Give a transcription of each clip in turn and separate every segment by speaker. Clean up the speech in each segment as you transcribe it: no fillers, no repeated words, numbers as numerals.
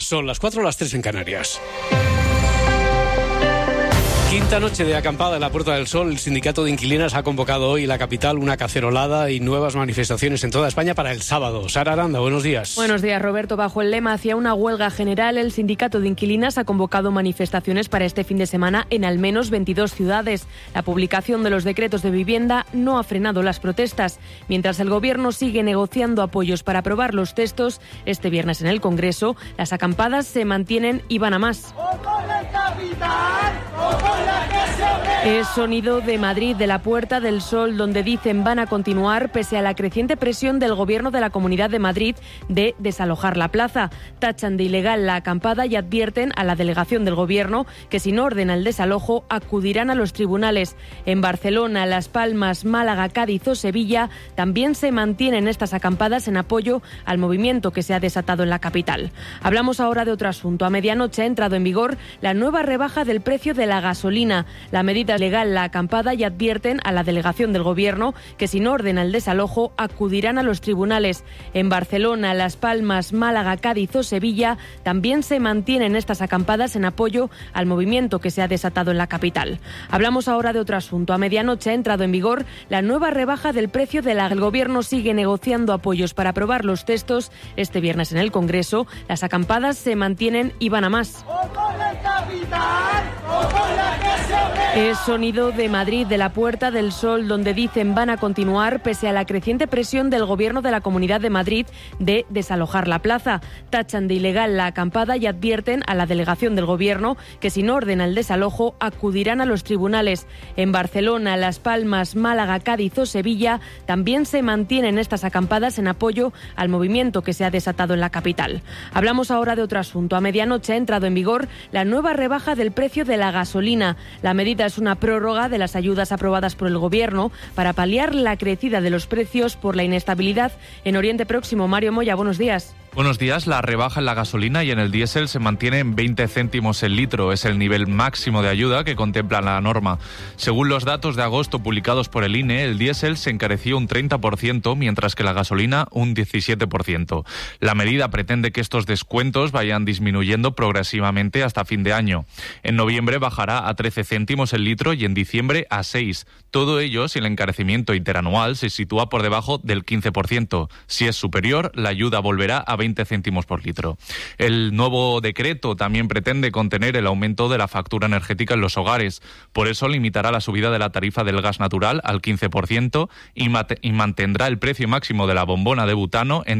Speaker 1: Son las 4, las 3 en Canarias. Quinta noche de acampada en la Puerta del Sol. El Sindicato de Inquilinas ha convocado hoy en la capital una cacerolada y nuevas manifestaciones en toda España para el sábado. Sara Aranda, buenos días.
Speaker 2: Buenos días, Roberto. Bajo el lema hacia una huelga general, el Sindicato de Inquilinas ha convocado manifestaciones para este fin de semana en al menos 22 ciudades. La publicación de los decretos de vivienda no ha frenado las protestas. Mientras el Gobierno sigue negociando apoyos para aprobar los textos, este viernes en el Congreso, las acampadas se mantienen y van a más. Es sonido de Madrid, de la Puerta del Sol, donde dicen van a continuar pese a la creciente presión del Gobierno de la Comunidad de Madrid de desalojar la plaza. Tachan de ilegal la acampada y advierten a la delegación del Gobierno que si no ordena el desalojo acudirán a los tribunales. En Barcelona, Las Palmas, Málaga, Cádiz o Sevilla también se mantienen estas acampadas en apoyo al movimiento que se ha desatado en la capital. Hablamos ahora de otro asunto. A medianoche ha entrado en vigor la nueva rebaja del precio de la gasolina. La medida es legal la acampada y advierten a la delegación del Gobierno que si no ordena el desalojo acudirán a los tribunales. En Barcelona, Las Palmas, Málaga, Cádiz o Sevilla también se mantienen estas acampadas en apoyo al movimiento que se ha desatado en la capital. Hablamos ahora de otro asunto. A medianoche ha entrado en vigor la nueva rebaja del precio de la... El Gobierno sigue negociando apoyos para aprobar los textos. Este viernes en el Congreso, las acampadas se mantienen y van a más. Es sonido de Madrid, de la Puerta del Sol, donde dicen van a continuar pese a la creciente presión del Gobierno de la Comunidad de Madrid de desalojar la plaza. Tachan de ilegal la acampada y advierten a la delegación del Gobierno que si no ordena el desalojo acudirán a los tribunales. En Barcelona, Las Palmas, Málaga, Cádiz o Sevilla también se mantienen estas acampadas en apoyo al movimiento que se ha desatado en la capital. Hablamos ahora de otro asunto. A medianoche ha entrado en vigor la nueva rebaja del precio de la gasolina. La medida es una prórroga de las ayudas aprobadas por el Gobierno para paliar la crecida de los precios por la inestabilidad en Oriente Próximo. Mario Moya, buenos días.
Speaker 3: Buenos días. La rebaja en la gasolina y en el diésel se mantiene en 20 céntimos el litro. Es el nivel máximo de ayuda que contempla la norma. Según los datos de agosto publicados por el INE, el diésel se encareció un 30%, mientras que la gasolina un 17%. La medida pretende que estos descuentos vayan disminuyendo progresivamente hasta fin de año. En noviembre bajará a 13 céntimos el litro y en diciembre a 6. Todo ello si el encarecimiento interanual se sitúa por debajo del 15%. Si es superior, la ayuda volverá a 20 céntimos por litro. El nuevo decreto también pretende contener el aumento de la factura energética en los hogares. Por eso limitará la subida de la tarifa del gas natural al 15% y mantendrá el precio máximo de la bombona de butano en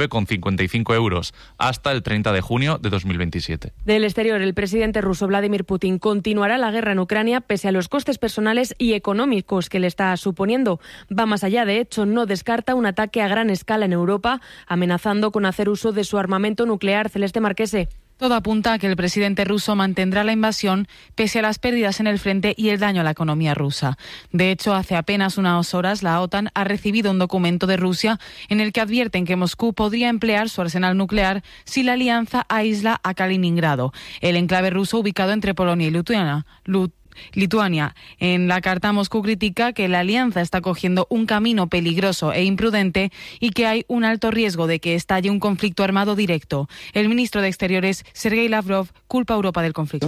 Speaker 3: 19,55 euros hasta el 30 de junio de 2027.
Speaker 2: Del exterior, el presidente ruso Vladimir Putin continuará la guerra en Ucrania pese a los costes personales y económicos que le está suponiendo. Va más allá, de hecho, no descarta un ataque a gran escala en Europa, amenazando con hacer uso de su armamento nuclear. Celeste Marquese.
Speaker 4: Todo apunta a que el presidente ruso mantendrá la invasión pese a las pérdidas en el frente y el daño a la economía rusa. De hecho, hace apenas unas horas la OTAN ha recibido un documento de Rusia en el que advierten que Moscú podría emplear su arsenal nuclear si la alianza aísla a Kaliningrado, el enclave ruso ubicado entre Polonia y Lituania. En la carta, Moscú critica que la alianza está cogiendo un camino peligroso e imprudente y que hay un alto riesgo de que estalle un conflicto armado directo. El ministro de Exteriores, Sergei Lavrov, culpa a Europa del conflicto.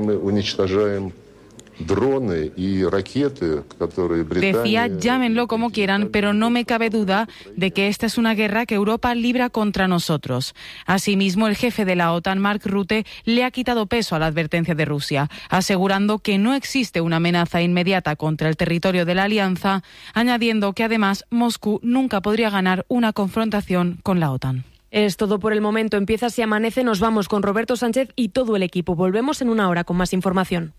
Speaker 4: Decía, llámenlo como quieran, pero no me cabe duda de que esta es una guerra que Europa libra contra nosotros. Asimismo, el jefe de la OTAN, Mark Rutte, le ha quitado peso a la advertencia de Rusia, asegurando que no existe una amenaza inmediata contra el territorio de la alianza, añadiendo que además Moscú nunca podría ganar una confrontación con la OTAN.
Speaker 2: Es todo por el momento. Empieza Si Amanece. Nos vamos con Roberto Sánchez y todo el equipo. Volvemos en una hora con más información.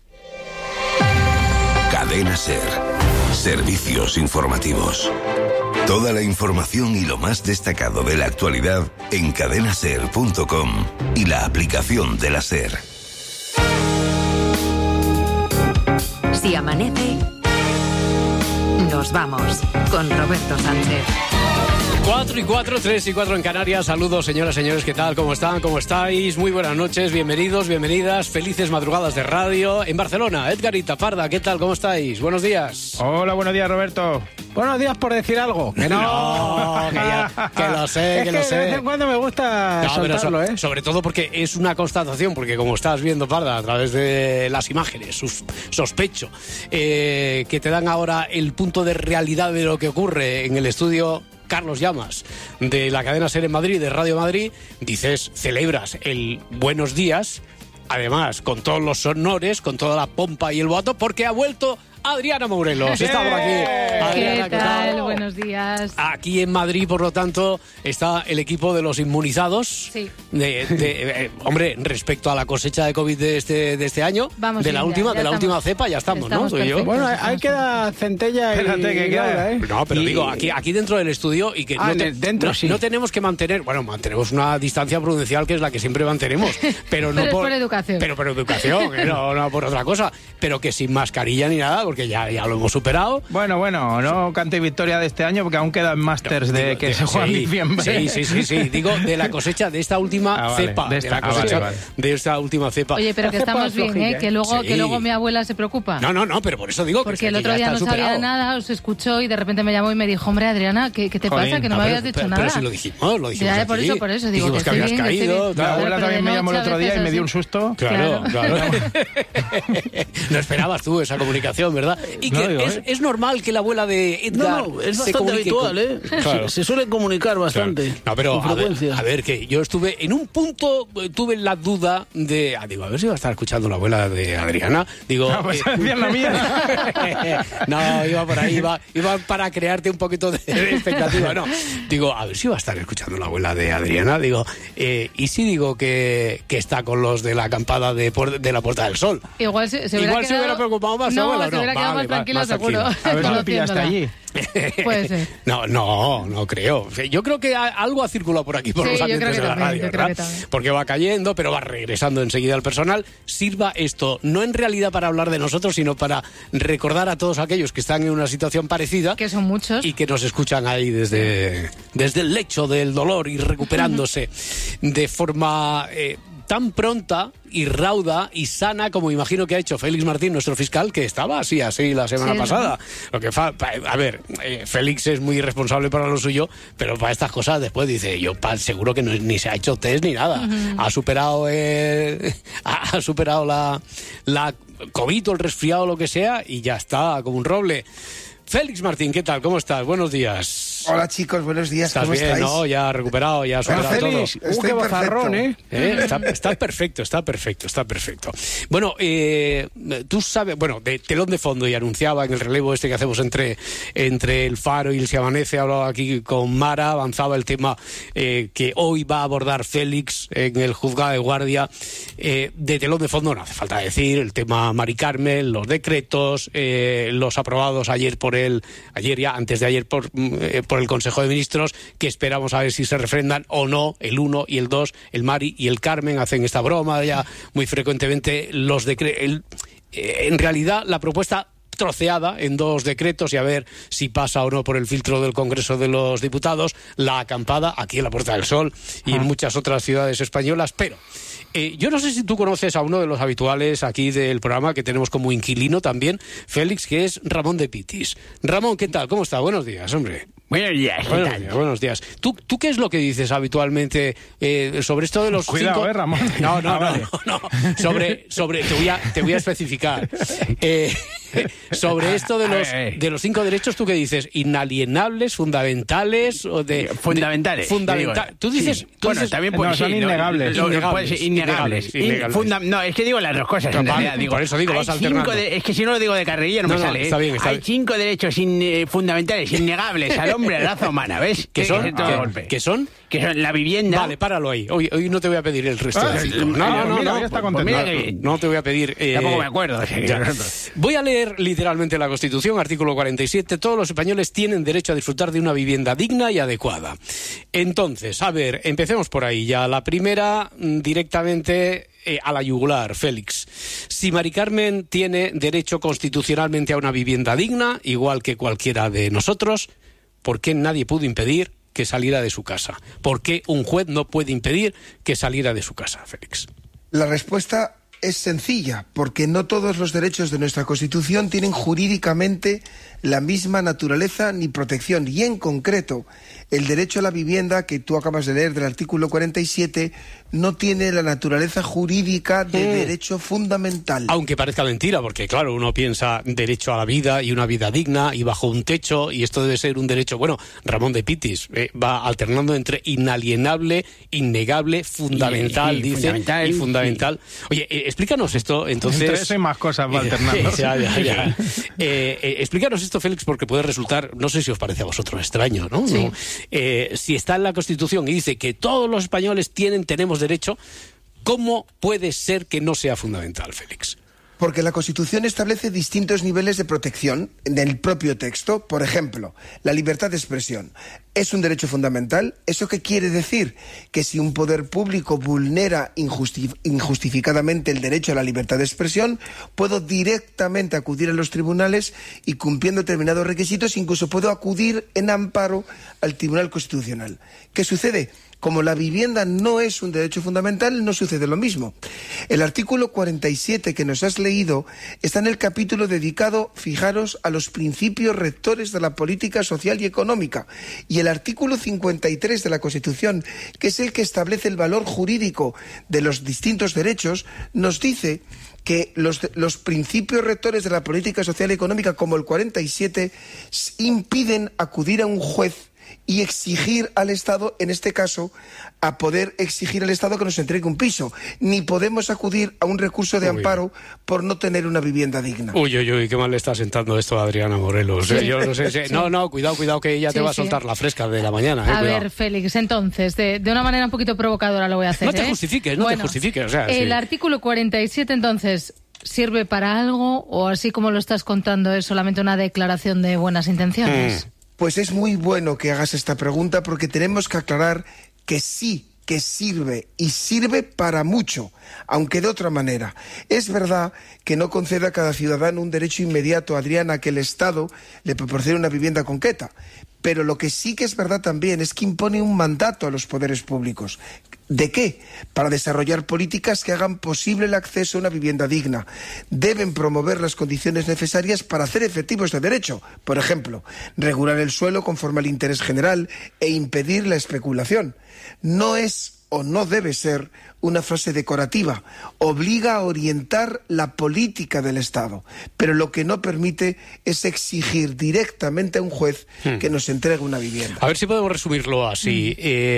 Speaker 5: Cadena SER. Servicios informativos. Toda la información y lo más destacado de la actualidad en cadenaser.com y la aplicación de la SER.
Speaker 6: Si amanece, nos vamos con Roberto Sánchez.
Speaker 1: 4:04, 3:04 en Canarias. Saludos, señoras, señores, ¿qué tal? ¿Cómo están? ¿Cómo estáis? Muy buenas noches, bienvenidos, bienvenidas, felices madrugadas de radio. En Barcelona, Edgarita Parda, ¿qué tal? ¿Cómo estáis? Buenos días.
Speaker 7: Hola, buenos días, Roberto. Buenos días por decir algo. Que no,
Speaker 1: que lo sé, que lo sé.
Speaker 7: De vez en cuando me gusta soltarlo, ¿eh?
Speaker 1: Sobre todo porque es una constatación, porque como estás viendo, Parda, a través de las imágenes, sospecho, que te dan ahora el punto de realidad de lo que ocurre en el estudio Carlos Llamas, de la cadena SER en Madrid, de Radio Madrid. Dices, celebras el buenos días, además con todos los honores, con toda la pompa y el boato, porque ha vuelto Adriana Morelos. Está por aquí. Adriana,
Speaker 4: ¿qué tal? Buenos días.
Speaker 1: Aquí en Madrid, por lo tanto, está el equipo de los inmunizados.
Speaker 4: Sí.
Speaker 1: Hombre, respecto a la cosecha de COVID de este año,
Speaker 4: vamos
Speaker 1: de la
Speaker 4: bien,
Speaker 1: última cepa, ya estamos, ¿no?
Speaker 4: Tú y yo.
Speaker 7: Bueno, ahí queda centella y...
Speaker 8: Espérate, que queda, ¿eh?
Speaker 1: No, pero digo, aquí dentro del estudio y que no tenemos que mantener, bueno, mantenemos una distancia prudencial que es la que siempre mantenemos, pero no
Speaker 4: por educación.
Speaker 1: Pero por educación, no por otra cosa, pero que sin mascarilla ni nada, porque ya lo hemos superado.
Speaker 7: Bueno, no cante victoria de este año porque aún quedan másters que se juegan en diciembre.
Speaker 1: Sí. Digo, de la cosecha de esta última cepa.
Speaker 7: De
Speaker 1: esta última cepa.
Speaker 4: Oye, pero que estamos bien, que luego mi abuela se preocupa.
Speaker 1: No, pero por eso digo
Speaker 4: porque
Speaker 1: que
Speaker 4: el otro día no sabía nada, os escuchó y de repente me llamó y me dijo, hombre, Adriana, ¿qué te pasa? Que no me habías dicho nada.
Speaker 1: Pero si lo dijimos
Speaker 4: ya, por eso digo
Speaker 1: que habías caído.
Speaker 7: La abuela también me llamó el otro día y me dio un susto.
Speaker 1: Claro. No esperabas tú esa comunicación, ¿verdad? Y que es normal que la abuela de Edgar
Speaker 8: es bastante habitual, ¿eh?
Speaker 1: Claro.
Speaker 8: Se suele comunicar bastante.
Speaker 1: Claro. No, pero a ver, que yo estuve en un punto, tuve la duda de, digo, a ver si va a estar escuchando la abuela de Adriana. Digo,
Speaker 7: pues decían la mía.
Speaker 1: No, iba por ahí, iba para crearte un poquito de expectativa. No, digo, a ver si va a estar escuchando la abuela de Adriana. Digo, y si digo que está con los de la acampada de la Puerta del Sol.
Speaker 4: Igual se hubiera
Speaker 1: preocupado más.
Speaker 4: No,
Speaker 1: abuela,
Speaker 4: se hubiera quedado más tranquilo, seguro.
Speaker 7: A ver si lo pillaste allí.
Speaker 4: Puede ser.
Speaker 1: No creo. Yo creo que algo ha circulado por aquí, por los ambientes de la radio, ¿verdad? Porque va cayendo, pero va regresando enseguida el personal. Sirva esto, no en realidad para hablar de nosotros, sino para recordar a todos aquellos que están en una situación parecida.
Speaker 4: Que son muchos.
Speaker 1: Y que nos escuchan ahí desde el lecho del dolor y recuperándose de forma... tan pronta y rauda y sana como imagino que ha hecho Félix Martín, nuestro fiscal, que estaba así la semana pasada. Lo que a ver, Félix es muy responsable para lo suyo, pero para estas cosas después dice, yo seguro que ni se ha hecho test ni nada. Ha superado la COVID o el resfriado o lo que sea y ya está, como un roble. Félix Martín, ¿qué tal? ¿Cómo estás? Buenos días.
Speaker 9: Hola chicos, buenos días.
Speaker 1: ¿Estás
Speaker 9: ¿Cómo
Speaker 1: bien?
Speaker 9: estáis?
Speaker 1: ¿No? Ya recuperado, ya superado
Speaker 7: Félix,
Speaker 1: todo.
Speaker 7: qué bozarrón, ¿eh?
Speaker 1: Está perfecto. Bueno, tú sabes, de telón de fondo, y anunciaba en el relevo que hacemos entre el Faro y el Si Amanece, hablaba aquí con Mara, avanzaba el tema que hoy va a abordar Félix en el juzgado de guardia. De telón de fondo no hace falta decir, el tema Mari Carmen, los decretos, los aprobados antes de ayer por el Consejo de Ministros, que esperamos a ver si se refrendan o no. El 1 y el 2, el Mari y el Carmen, hacen esta broma ya muy frecuentemente. En realidad, la propuesta troceada en 2 decretos y a ver si pasa o no por el filtro del Congreso de los Diputados, la acampada aquí en la Puerta del Sol y en muchas otras ciudades españolas, pero... yo no sé si tú conoces a uno de los habituales aquí del programa que tenemos como inquilino también, Félix, que es Ramón de Pitis. Ramón, ¿qué tal? ¿Cómo está? Buenos días, hombre.
Speaker 8: Buenos días, ¿qué tal?
Speaker 1: Buenos días. ¿Tú qué es lo que dices habitualmente sobre esto de los
Speaker 7: Cuidado,
Speaker 1: 5...
Speaker 7: Ramón.
Speaker 1: No. Sobre te voy a especificar. Sobre esto de los 5 derechos, ¿tú qué dices? ¿Inalienables, fundamentales o de...?
Speaker 8: Fundamentales.
Speaker 1: Tú dices...
Speaker 8: Sí. También puede
Speaker 7: son innegables.
Speaker 8: Innegables. No, es que digo las dos cosas. En realidad,
Speaker 1: por eso digo, vas alternando.
Speaker 8: Es que si no lo digo de carrerilla no me sale.
Speaker 1: Está bien.
Speaker 8: Hay 5 derechos fundamentales, innegables al hombre, a la raza humana, ¿ves?
Speaker 1: ¿Qué son?
Speaker 8: ¿Qué son? Que son la vivienda...
Speaker 1: Vale, páralo ahí. Hoy no te voy a pedir el resto de 5.
Speaker 7: No, ya está contento.
Speaker 1: No te voy a pedir...
Speaker 8: Tampoco me acuerdo.
Speaker 1: Voy a leer literalmente la Constitución, artículo 47. Todos los españoles tienen derecho a disfrutar de una vivienda digna y adecuada. Entonces, a ver, empecemos por ahí ya. La primera, directamente a la yugular, Félix. Si Mari Carmen tiene derecho constitucionalmente a una vivienda digna, igual que cualquiera de nosotros, ¿por qué nadie pudo impedir que saliera de su casa? ¿Por qué un juez no puede impedir que saliera de su casa, Félix?
Speaker 9: La respuesta es sencilla, porque no todos los derechos de nuestra Constitución tienen jurídicamente la misma naturaleza ni protección. Y en concreto, el derecho a la vivienda que tú acabas de leer del artículo 47 no tiene la naturaleza jurídica de derecho fundamental.
Speaker 1: Aunque parezca mentira, porque claro, uno piensa derecho a la vida y una vida digna y bajo un techo, y esto debe ser un derecho, bueno, Ramón de Pitis va alternando entre inalienable, innegable, fundamental, dice, y fundamental. Oye, explícanos esto, entonces...
Speaker 7: Entre eso y más cosas va alternando.
Speaker 1: ya. Explícanos esto, Félix, porque puede resultar, no sé si os parece a vosotros extraño, ¿no?
Speaker 2: Sí.
Speaker 1: ¿No? Si está en la Constitución y dice que todos los españoles tenemos derecho, ¿cómo puede ser que no sea fundamental, Félix?
Speaker 9: Porque la Constitución establece distintos niveles de protección en el propio texto. Por ejemplo, la libertad de expresión es un derecho fundamental. ¿Eso qué quiere decir? Que si un poder público vulnera injustificadamente el derecho a la libertad de expresión, puedo directamente acudir a los tribunales y, cumpliendo determinados requisitos, incluso puedo acudir en amparo al Tribunal Constitucional. ¿Qué sucede? Como la vivienda no es un derecho fundamental, no sucede lo mismo. El artículo 47 que nos has leído está en el capítulo dedicado, fijaros, a los principios rectores de la política social y económica. Y el artículo 53 de la Constitución, que es el que establece el valor jurídico de los distintos derechos, nos dice que los principios rectores de la política social y económica, como el 47, impiden acudir a un juez y exigir al Estado, en este caso, a poder exigir al Estado que nos entregue un piso. Ni podemos acudir a un recurso de amparo por no tener una vivienda digna.
Speaker 1: Uy, qué mal le está sentando esto a Adriana Morelos.
Speaker 2: Sí.
Speaker 1: Yo no sé. Sí. No, cuidado que ella te va a soltar la fresca de la mañana.
Speaker 4: A ver, Félix, entonces, de una manera un poquito provocadora lo voy a hacer.
Speaker 1: No te justifiques, te justifiques. O sea,
Speaker 4: el artículo 47, entonces, ¿sirve para algo o así como lo estás contando es solamente una declaración de buenas intenciones?
Speaker 9: Pues es muy bueno que hagas esta pregunta, porque tenemos que aclarar que sí, que sirve, y sirve para mucho, aunque de otra manera. Es verdad que no concede a cada ciudadano un derecho inmediato, Adriana, que el Estado le proporcione una vivienda concreta. Pero lo que sí que es verdad también es que impone un mandato a los poderes públicos. ¿De qué? Para desarrollar políticas que hagan posible el acceso a una vivienda digna. Deben promover las condiciones necesarias para hacer efectivo este derecho. Por ejemplo, regular el suelo conforme al interés general e impedir la especulación. No es o no debe ser una frase decorativa. Obliga a orientar la política del Estado. Pero lo que no permite es exigir directamente a un juez que nos entregue una vivienda.
Speaker 1: A ver si podemos resumirlo así.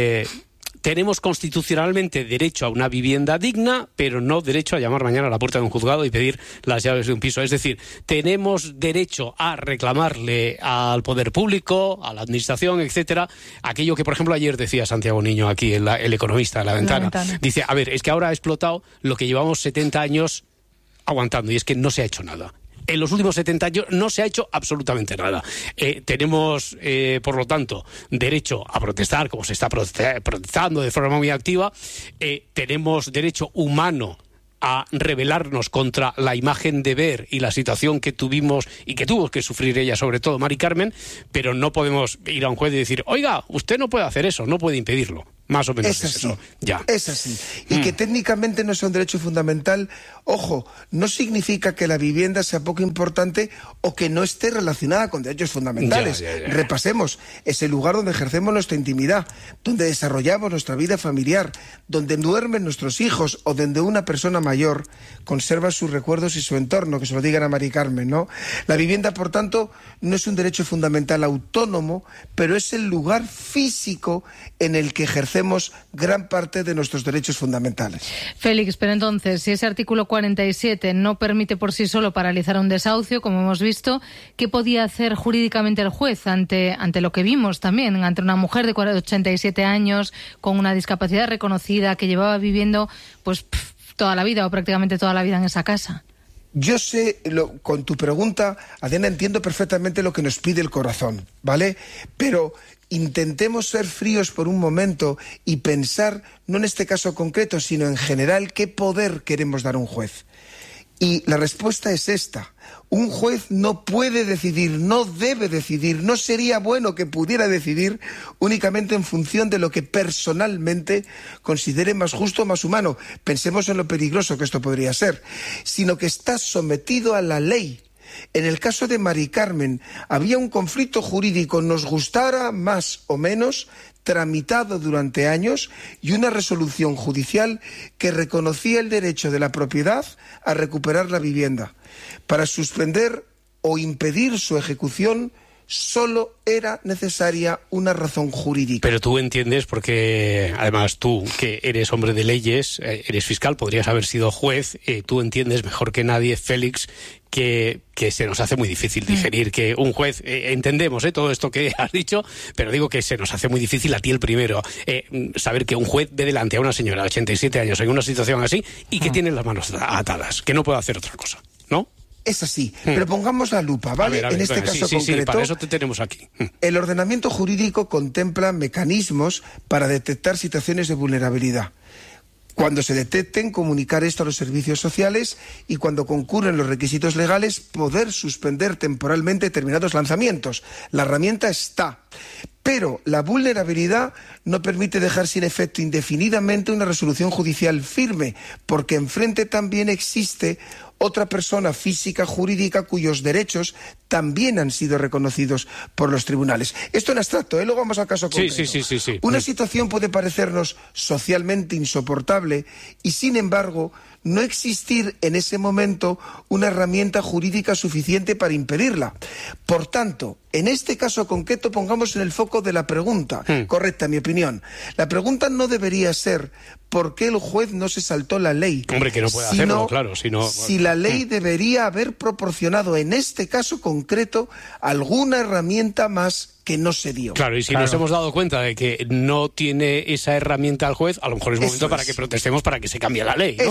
Speaker 1: Tenemos constitucionalmente derecho a una vivienda digna, pero no derecho a llamar mañana a la puerta de un juzgado y pedir las llaves de un piso. Es decir, tenemos derecho a reclamarle al poder público, a la administración, etcétera, aquello que, por ejemplo, ayer decía Santiago Niño aquí, el economista de La Ventana. Dice, a ver, es que ahora ha explotado lo que llevamos 70 años aguantando, y es que no se ha hecho nada. En los últimos 70 años no se ha hecho absolutamente nada. Tenemos, por lo tanto, derecho a protestar, como se está protestando de forma muy activa. Tenemos derecho humano a rebelarnos contra la imagen de ver y la situación que tuvimos y que tuvo que sufrir ella, sobre todo Mari Carmen, pero no podemos ir a un juez y decir, oiga, usted no puede hacer eso, no puede impedirlo. Más o menos
Speaker 9: es así,
Speaker 1: eso. Ya.
Speaker 9: Es así. Y que técnicamente no sea un derecho fundamental, ojo, no significa que la vivienda sea poco importante o que no esté relacionada con derechos fundamentales.
Speaker 1: Ya.
Speaker 9: Repasemos, es el lugar donde ejercemos nuestra intimidad, donde desarrollamos nuestra vida familiar, donde duermen nuestros hijos o donde una persona mayor conserva sus recuerdos y su entorno, que se lo digan a Mari Carmen, ¿no? La vivienda, por tanto, no es un derecho fundamental autónomo, pero es el lugar físico en el que ejercemos gran parte de nuestros derechos fundamentales.
Speaker 4: Félix, pero entonces, si ese artículo 47 no permite por sí solo paralizar un desahucio, como hemos visto, ¿qué podía hacer jurídicamente el juez ante lo que vimos también, ante una mujer de 87 años con una discapacidad reconocida que llevaba viviendo pues toda la vida o prácticamente toda la vida en esa casa?
Speaker 9: Yo sé, con tu pregunta, Adriana, entiendo perfectamente lo que nos pide el corazón, ¿vale? Pero intentemos ser fríos por un momento y pensar, no en este caso concreto, sino en general, qué poder queremos dar a un juez. Y la respuesta es esta. Un juez no puede decidir, no debe decidir, no sería bueno que pudiera decidir únicamente en función de lo que personalmente considere más justo o más humano. Pensemos en lo peligroso que esto podría ser, sino que está sometido a la ley. En el caso de Mari Carmen había un conflicto jurídico, nos gustara más o menos, tramitado durante años y una resolución judicial que reconocía el derecho de la propiedad a recuperar la vivienda. Para suspender o impedir su ejecución solo era necesaria una razón jurídica.
Speaker 1: Pero tú entiendes, porque además tú, que eres hombre de leyes, eres fiscal, podrías haber sido juez, tú entiendes mejor que nadie, Félix, que se nos hace muy difícil digerir que un juez, entendemos todo esto que has dicho, pero digo que se nos hace muy difícil, a ti el primero, saber que un juez ve delante a una señora de 87 años en una situación así y que tiene las manos atadas, que no puede hacer otra cosa, ¿no?
Speaker 9: Es así, pero pongamos la lupa, ¿vale?
Speaker 1: A ver,
Speaker 9: en este caso concreto,
Speaker 1: sí, para eso te tenemos aquí.
Speaker 9: El ordenamiento jurídico contempla mecanismos para detectar situaciones de vulnerabilidad. Cuando se detecten, comunicar esto a los servicios sociales y cuando concurren los requisitos legales, poder suspender temporalmente determinados lanzamientos. La herramienta está. Pero la vulnerabilidad no permite dejar sin efecto indefinidamente una resolución judicial firme, porque enfrente también existe otra persona física, jurídica, cuyos derechos también han sido reconocidos por los tribunales. Esto en abstracto, luego vamos al caso concreto.
Speaker 1: Sí.
Speaker 9: Una situación puede parecernos socialmente insoportable y, sin embargo, no existir en ese momento una herramienta jurídica suficiente para impedirla. Por tanto, en este caso concreto pongamos en el foco de la pregunta, correcta en mi opinión. La pregunta no debería ser ¿por qué el juez no se saltó la ley?
Speaker 1: Hombre, que no puede hacerlo, claro.
Speaker 9: Si la ley debería haber proporcionado en este caso concreto alguna herramienta más que no se dio.
Speaker 1: Claro, y si nos hemos dado cuenta de que no tiene esa herramienta el juez, a lo mejor es momento para que protestemos para que se cambie la ley, ¿no?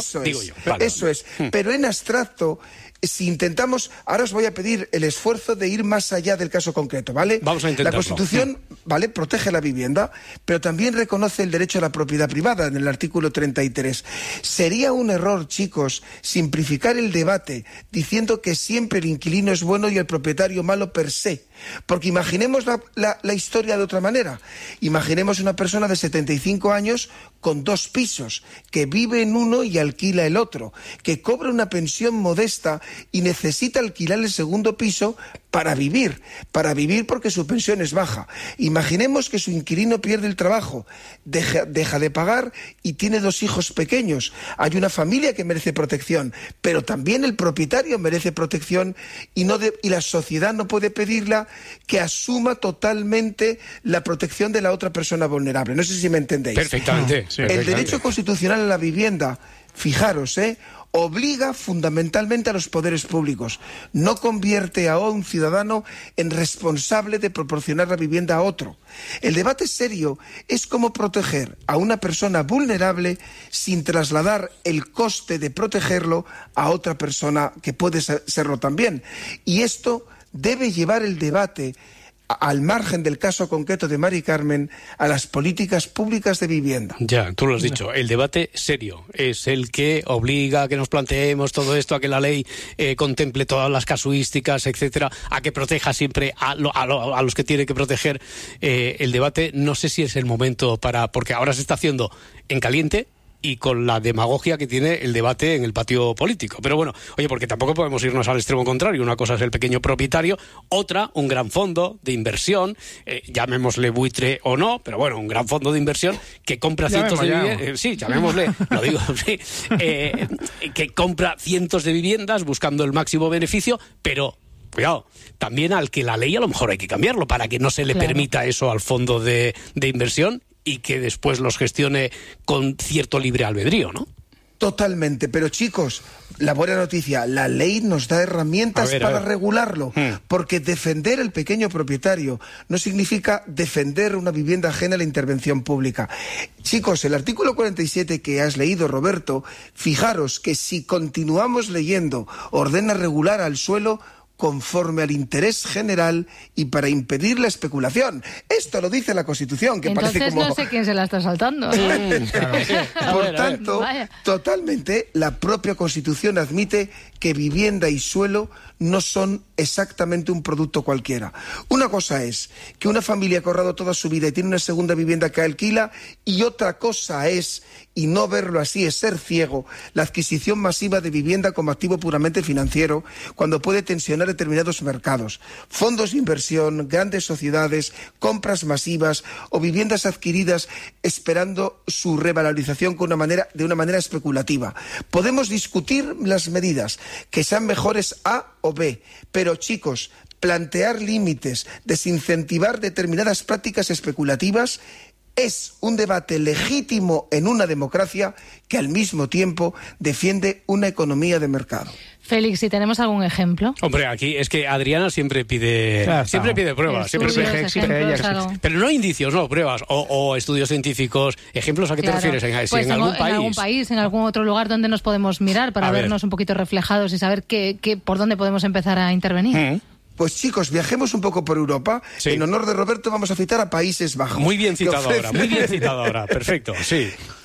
Speaker 9: Eso es. Pero en abstracto, si intentamos, ahora os voy a pedir el esfuerzo de ir más allá del caso concreto, ¿vale?
Speaker 1: Vamos a intentarlo.
Speaker 9: La Constitución, ¿vale?, protege la vivienda, pero también reconoce el derecho a la propiedad privada en el artículo 33. Sería un error, chicos, simplificar el debate diciendo que siempre el inquilino es bueno y el propietario malo per se. Porque imaginemos la historia de otra manera. Imaginemos una persona de 75 años con 2 pisos, que vive en uno y alquila el otro, que cobra una pensión modesta y necesita alquilar el segundo piso para vivir porque su pensión es baja. Imaginemos que su inquilino pierde el trabajo, deja de pagar y tiene 2 hijos pequeños. Hay una familia que merece protección, pero también el propietario merece protección y la sociedad no puede pedirla que asuma totalmente la protección de la otra persona vulnerable. No sé si me entendéis.
Speaker 1: Perfectamente.
Speaker 9: El derecho constitucional a la vivienda, fijaros, obliga fundamentalmente a los poderes públicos. No convierte a un ciudadano en responsable de proporcionar la vivienda a otro. El debate serio es cómo proteger a una persona vulnerable sin trasladar el coste de protegerlo a otra persona que puede serlo también. Y esto debe llevar el debate, al margen del caso concreto de Mari Carmen, a las políticas públicas de vivienda.
Speaker 1: Ya, tú lo has dicho, el debate serio es el que obliga a que nos planteemos todo esto, a que la ley contemple todas las casuísticas, etcétera, a que proteja siempre a los que tiene que proteger. El debate no sé si es el momento porque ahora se está haciendo en caliente y con la demagogia que tiene el debate en el patio político. Pero bueno, oye, porque tampoco podemos irnos al extremo contrario. Una cosa es el pequeño propietario, otra, un gran fondo de inversión, llamémosle buitre o no, pero bueno, un gran fondo de inversión que compra cientos de viviendas. Sí, llamémosle, lo digo, sí. Que compra cientos de viviendas buscando el máximo beneficio, pero cuidado, también al que la ley a lo mejor hay que cambiarlo para que no se le permita eso al fondo de inversión y que después los gestione con cierto libre albedrío, ¿no?
Speaker 9: Totalmente, pero chicos, la buena noticia, la ley nos da herramientas para regularlo, porque defender el pequeño propietario no significa defender una vivienda ajena a la intervención pública. Chicos, el artículo 47 que has leído, Roberto, fijaros que si continuamos leyendo, ordena regular al suelo conforme al interés general y para impedir la especulación. Esto lo dice la Constitución, que
Speaker 10: entonces
Speaker 9: parece como...
Speaker 10: no sé quién se la está saltando.
Speaker 9: Por tanto, totalmente, la propia Constitución admite que vivienda y suelo no son exactamente un producto cualquiera. Una cosa es que una familia ha ahorrado toda su vida y tiene una segunda vivienda que alquila, y otra cosa es, y no verlo así es ser ciego, la adquisición masiva de vivienda como activo puramente financiero, cuando puede tensionar determinados mercados. Fondos de inversión, grandes sociedades, compras masivas o viviendas adquiridas esperando su revalorización de una manera especulativa. Podemos discutir las medidas, que sean mejores A o B, pero chicos, plantear límites, desincentivar determinadas prácticas especulativas es un debate legítimo en una democracia que al mismo tiempo defiende una economía de mercado.
Speaker 10: Félix, si tenemos algún ejemplo.
Speaker 1: Hombre, aquí es que Adriana siempre pide pruebas, pero no indicios, no pruebas o estudios científicos. ¿Ejemplos a qué te refieres?
Speaker 10: Pues
Speaker 1: en algún país.
Speaker 10: En algún país, en algún otro lugar donde nos podemos mirar para vernos un poquito reflejados y saber por dónde podemos empezar a intervenir.
Speaker 9: Pues chicos, viajemos un poco por Europa. Sí. En honor de Roberto vamos a citar a Países Bajos.
Speaker 1: Muy bien citado ahora, perfecto, sí.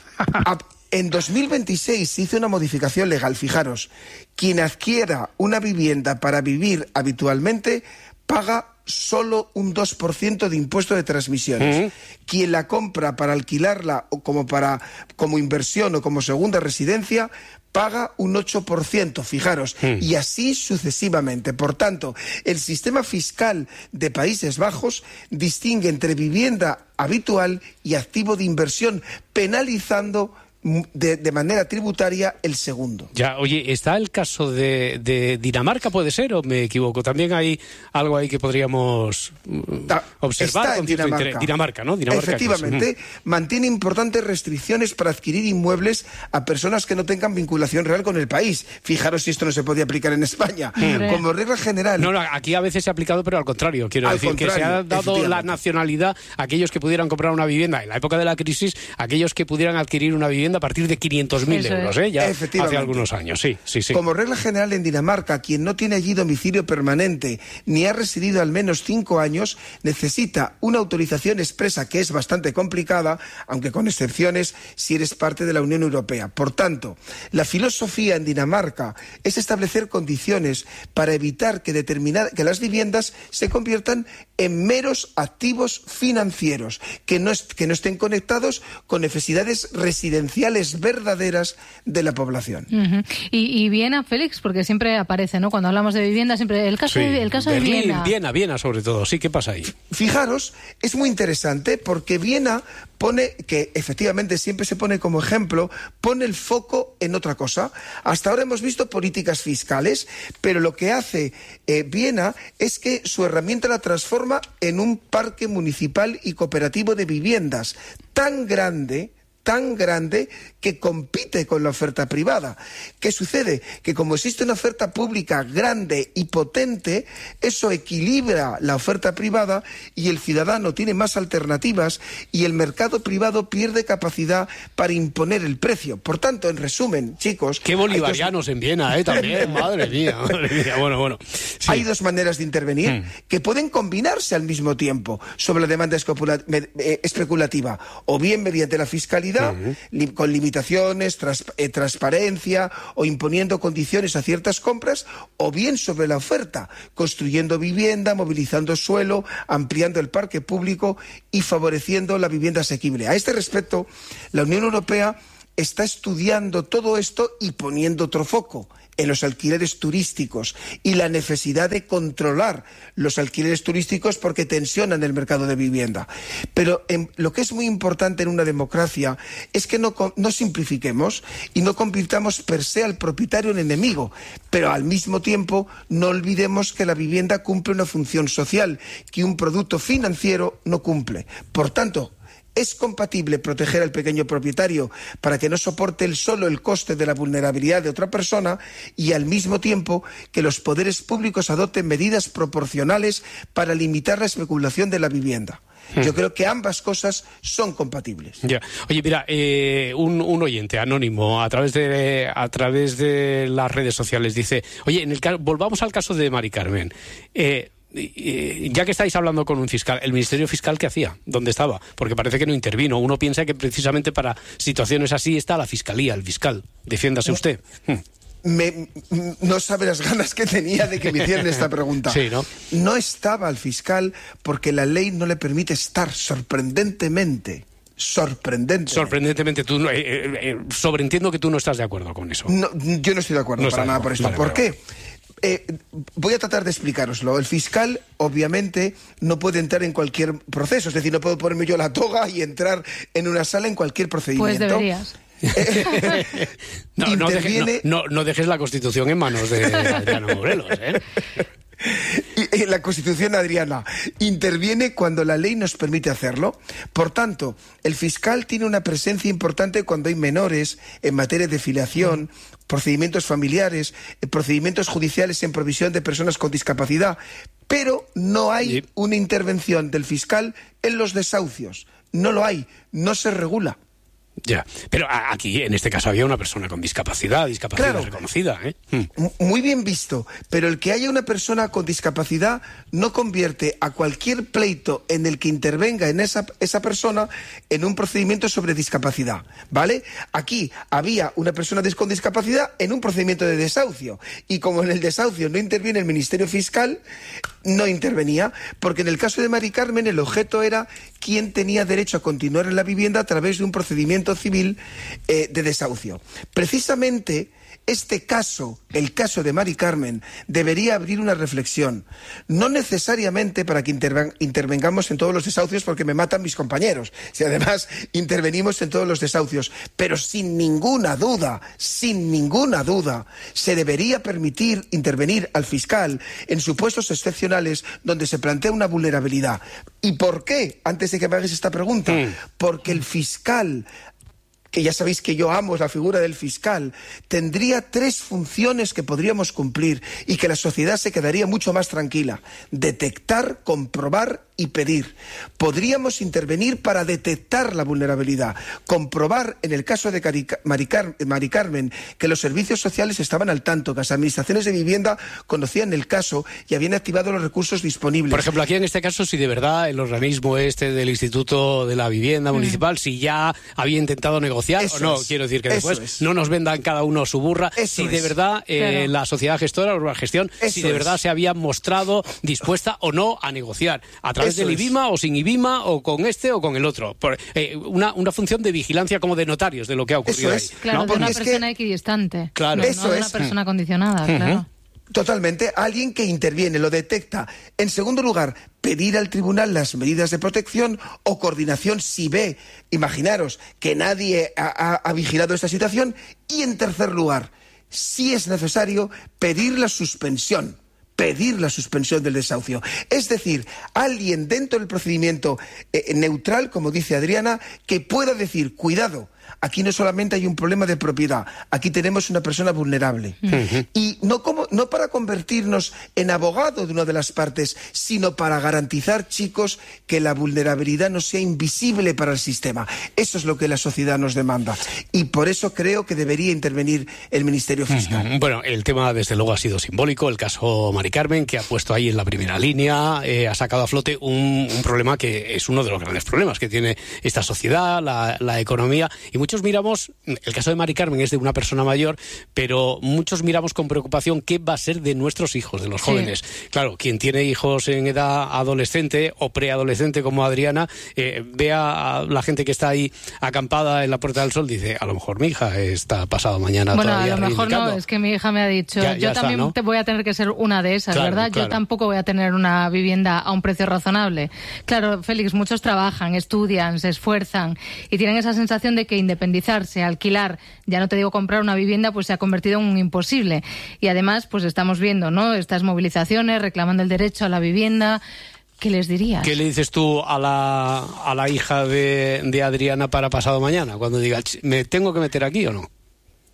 Speaker 9: En 2026 se hizo una modificación legal, fijaros. Quien adquiera una vivienda para vivir habitualmente paga solo un 2% de impuesto de transmisiones. Quien la compra para alquilarla o como inversión o como segunda residencia paga un 8%, fijaros, y así sucesivamente. Por tanto, el sistema fiscal de Países Bajos distingue entre vivienda habitual y activo de inversión, penalizando de manera tributaria el segundo.
Speaker 1: Ya, oye, ¿está el caso de Dinamarca, puede ser, o me equivoco? También hay algo ahí que podríamos observar.
Speaker 9: Está en Dinamarca.
Speaker 1: Dinamarca, ¿no?
Speaker 9: Efectivamente, mantiene importantes restricciones para adquirir inmuebles a personas que no tengan vinculación real con el país. Fijaros si esto no se podía aplicar en España. Como regla general...
Speaker 1: No, aquí a veces se ha aplicado, pero al contrario. Quiero decir que se ha dado la nacionalidad a aquellos que pudieran comprar una vivienda en la época de la crisis, aquellos que pudieran adquirir una vivienda a partir de 500.000 euros, ya hace algunos años, sí.
Speaker 9: Como regla general en Dinamarca, quien no tiene allí domicilio permanente ni ha residido al menos 5 años, necesita una autorización expresa que es bastante complicada, aunque con excepciones si eres parte de la Unión Europea. Por tanto, la filosofía en Dinamarca es establecer condiciones para evitar que las viviendas se conviertan en meros activos financieros, que no estén conectados con necesidades residenciales verdaderas de la población.
Speaker 10: Y Viena, Félix, porque siempre aparece, ¿no? Cuando hablamos de vivienda, siempre el caso de Viena.
Speaker 1: Viena sobre todo, sí, ¿qué pasa ahí?
Speaker 9: Fijaros, es muy interesante porque Viena pone, que efectivamente siempre se pone como ejemplo, pone el foco en otra cosa. Hasta ahora hemos visto políticas fiscales, pero lo que hace Viena es que su herramienta la transforma en un parque municipal y cooperativo de viviendas tan grande que compite con la oferta privada. ¿Qué sucede? Que como existe una oferta pública grande y potente, eso equilibra la oferta privada y el ciudadano tiene más alternativas y el mercado privado pierde capacidad para imponer el precio. Por tanto, en resumen, chicos...
Speaker 1: Qué bolivarianos en Viena, también, madre mía. Bueno. Sí.
Speaker 9: Hay dos maneras de intervenir que pueden combinarse al mismo tiempo sobre la demanda especulativa, o bien mediante la fiscalidad, con limitaciones, transparencia o imponiendo condiciones a ciertas compras, o bien sobre la oferta, construyendo vivienda, movilizando suelo, ampliando el parque público y favoreciendo la vivienda asequible. A este respecto, la Unión Europea está estudiando todo esto y poniendo otro foco en los alquileres turísticos y la necesidad de controlar los alquileres turísticos porque tensionan el mercado de vivienda. Pero lo que es muy importante en una democracia es que no simplifiquemos y no convirtamos per se al propietario en enemigo, pero al mismo tiempo no olvidemos que la vivienda cumple una función social que un producto financiero no cumple. Por tanto, ¿es compatible proteger al pequeño propietario para que no soporte él solo el coste de la vulnerabilidad de otra persona y al mismo tiempo que los poderes públicos adopten medidas proporcionales para limitar la especulación de la vivienda? Yo creo que ambas cosas son compatibles.
Speaker 1: Ya. Oye, mira, un oyente anónimo a través de las redes sociales dice, oye, volvamos al caso de Mari Carmen. Ya que estáis hablando con un fiscal, ¿el Ministerio Fiscal qué hacía? ¿Dónde estaba? Porque parece que no intervino. Uno piensa que precisamente para situaciones así está la Fiscalía, el fiscal. Defiéndase usted.
Speaker 9: No sabe las ganas que tenía de que me hicieran esta pregunta.
Speaker 1: Sí, ¿no?
Speaker 9: No estaba el fiscal porque la ley no le permite estar, sorprendentemente.
Speaker 1: Sorprendentemente, tú sobreentiendo que tú no estás de acuerdo con eso.
Speaker 9: No, yo no estoy de acuerdo para nada por esto.
Speaker 1: Vale,
Speaker 9: ¿Por qué? Voy a tratar de explicaroslo. El fiscal, obviamente, no puede entrar en cualquier proceso. Es decir, no puedo ponerme yo la toga y entrar en una sala en cualquier procedimiento.
Speaker 10: Pues deberías.
Speaker 1: No dejes la Constitución en manos de Adriana Morelos, ¿eh?
Speaker 9: Y la Constitución, Adriana, interviene cuando la ley nos permite hacerlo. Por tanto, el fiscal tiene una presencia importante cuando hay menores en materia de filiación, procedimientos familiares, procedimientos judiciales en provisión de personas con discapacidad, pero no hay una intervención del fiscal en los desahucios. No lo hay, no se regula.
Speaker 1: Ya, pero aquí en este caso había una persona con discapacidad
Speaker 9: claro,
Speaker 1: reconocida, ¿eh?
Speaker 9: Muy bien visto, pero el que haya una persona con discapacidad no convierte a cualquier pleito en el que intervenga en esa persona en un procedimiento sobre discapacidad, ¿vale? Aquí había una persona con discapacidad en un procedimiento de desahucio, y como en el desahucio no interviene el Ministerio Fiscal, no intervenía, porque en el caso de Mari Carmen el objeto era quién tenía derecho a continuar en la vivienda a través de un procedimiento civil de desahucio. Precisamente este caso, el caso de Mari Carmen, debería abrir una reflexión, no necesariamente para que intervengamos en todos los desahucios porque me matan mis compañeros, si además intervenimos en todos los desahucios, pero sin ninguna duda, se debería permitir intervenir al fiscal en supuestos excepcionales donde se plantea una vulnerabilidad. ¿Y por qué? Antes de que me hagas esta pregunta, porque el fiscal, que ya sabéis que yo amo la figura del fiscal, tendría 3 funciones que podríamos cumplir y que la sociedad se quedaría mucho más tranquila: detectar, comprobar y pedir. Podríamos intervenir para detectar la vulnerabilidad, comprobar en el caso de Mari Carmen que los servicios sociales estaban al tanto, que las administraciones de vivienda conocían el caso y habían activado los recursos disponibles.
Speaker 1: Por ejemplo, aquí en este caso, si de verdad el organismo del Instituto de la Vivienda Municipal, si ya había intentado negociar o no, quiero decir que después no nos vendan cada uno su burra, si de verdad la sociedad gestora, la gestión, si de verdad se había mostrado dispuesta o no a negociar, a través del IBIMA o sin IBIMA o con este o con el otro. Una función de vigilancia como de notarios de lo que ha ocurrido ahí.
Speaker 10: Claro,
Speaker 1: ¿no?
Speaker 10: de una persona equidistante.
Speaker 1: Claro.
Speaker 10: No de una persona condicionada, claro.
Speaker 9: Totalmente, alguien que interviene, lo detecta. En segundo lugar, pedir al tribunal las medidas de protección o coordinación si ve, imaginaros, que nadie ha vigilado esta situación. Y en tercer lugar, si es necesario, pedir la suspensión del desahucio. Es decir, alguien dentro del procedimiento neutral, como dice Adriana, que pueda decir, cuidado, aquí no solamente hay un problema de propiedad, aquí tenemos una persona vulnerable. Y no para convertirnos en abogado de una de las partes, sino para garantizar, chicos, que la vulnerabilidad no sea invisible para el sistema. Eso es lo que la sociedad nos demanda. Y por eso creo que debería intervenir el Ministerio Fiscal.
Speaker 1: Bueno, el tema desde luego ha sido simbólico, el caso Mari Carmen, que ha puesto ahí en la primera línea, ha sacado a flote un problema que es uno de los grandes problemas que tiene esta sociedad, la economía. Y muchos miramos, el caso de Mari Carmen es de una persona mayor, pero muchos miramos con preocupación qué va a ser de nuestros hijos, de los jóvenes. Claro, quien tiene hijos en edad adolescente o preadolescente como Adriana, ve a la gente que está ahí acampada en la Puerta del Sol, dice, a lo mejor mi hija está pasado mañana todavía
Speaker 10: a lo mejor
Speaker 1: reivindicando.
Speaker 10: No, es que mi hija me ha dicho, yo también te voy a tener que ser una de esas,
Speaker 1: claro,
Speaker 10: ¿verdad?
Speaker 1: Claro.
Speaker 10: Yo tampoco voy a tener una vivienda a un precio razonable. Claro, Félix, muchos trabajan, estudian, se esfuerzan y tienen esa sensación de que independizarse, alquilar, ya no te digo comprar una vivienda, pues se ha convertido en un imposible. Y además, pues estamos viendo, ¿no?, estas movilizaciones reclamando el derecho a la vivienda. ¿Qué les dirías?
Speaker 1: ¿Qué le dices tú a la hija de Adriana para pasado mañana? Cuando diga, ¿me tengo que meter aquí o no?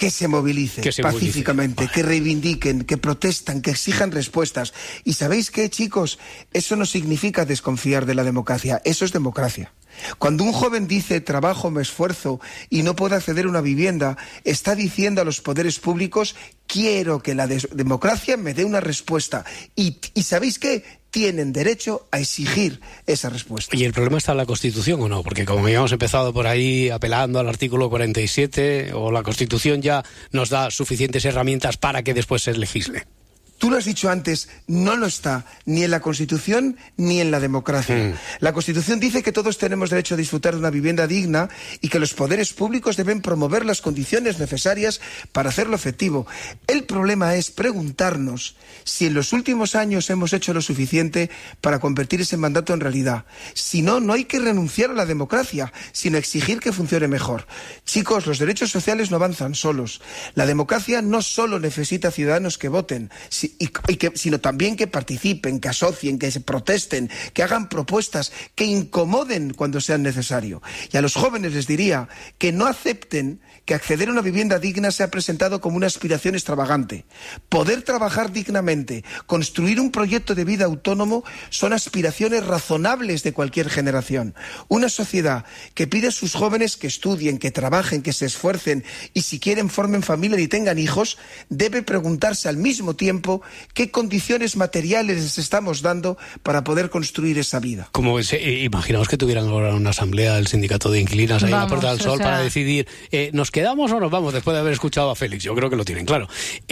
Speaker 9: que se movilicen pacíficamente, que reivindiquen, que protestan, que exijan respuestas. ¿Y sabéis qué, chicos? Eso no significa desconfiar de la democracia, eso es democracia. Cuando un joven dice trabajo, me esfuerzo y no puede acceder a una vivienda, está diciendo a los poderes públicos quiero que la democracia me dé una respuesta. ¿Y sabéis qué? Tienen derecho a exigir esa respuesta.
Speaker 1: ¿Y el problema está en la Constitución o no? Porque como habíamos empezado por ahí apelando al artículo 47, o la Constitución ya nos da suficientes herramientas para que después se legisle.
Speaker 9: Tú lo has dicho antes, no lo está ni en la Constitución ni en la democracia. La Constitución dice que todos tenemos derecho a disfrutar de una vivienda digna y que los poderes públicos deben promover las condiciones necesarias para hacerlo efectivo. El problema es preguntarnos si en los últimos años hemos hecho lo suficiente para convertir ese mandato en realidad. Si no, no hay que renunciar a la democracia, sino exigir que funcione mejor. Chicos, los derechos sociales no avanzan solos. La democracia no solo necesita ciudadanos que voten, sino también que participen, que asocien, que se protesten, que hagan propuestas, que incomoden cuando sea necesario. Y a los jóvenes les diría que no acepten que acceder a una vivienda digna sea presentado como una aspiración extravagante. Poder trabajar dignamente, construir un proyecto de vida autónomo son aspiraciones razonables de cualquier generación. Una sociedad que pide a sus jóvenes que estudien, que trabajen, que se esfuercen y si quieren formen familia y tengan hijos, debe preguntarse al mismo tiempo qué condiciones materiales les estamos dando para poder construir esa vida.
Speaker 1: Como imaginaos que tuvieran ahora una asamblea del sindicato de inquilinas ahí en la Puerta del Sol para decidir, ¿nos quedamos o nos vamos después de haber escuchado a Félix? Yo creo que lo tienen claro.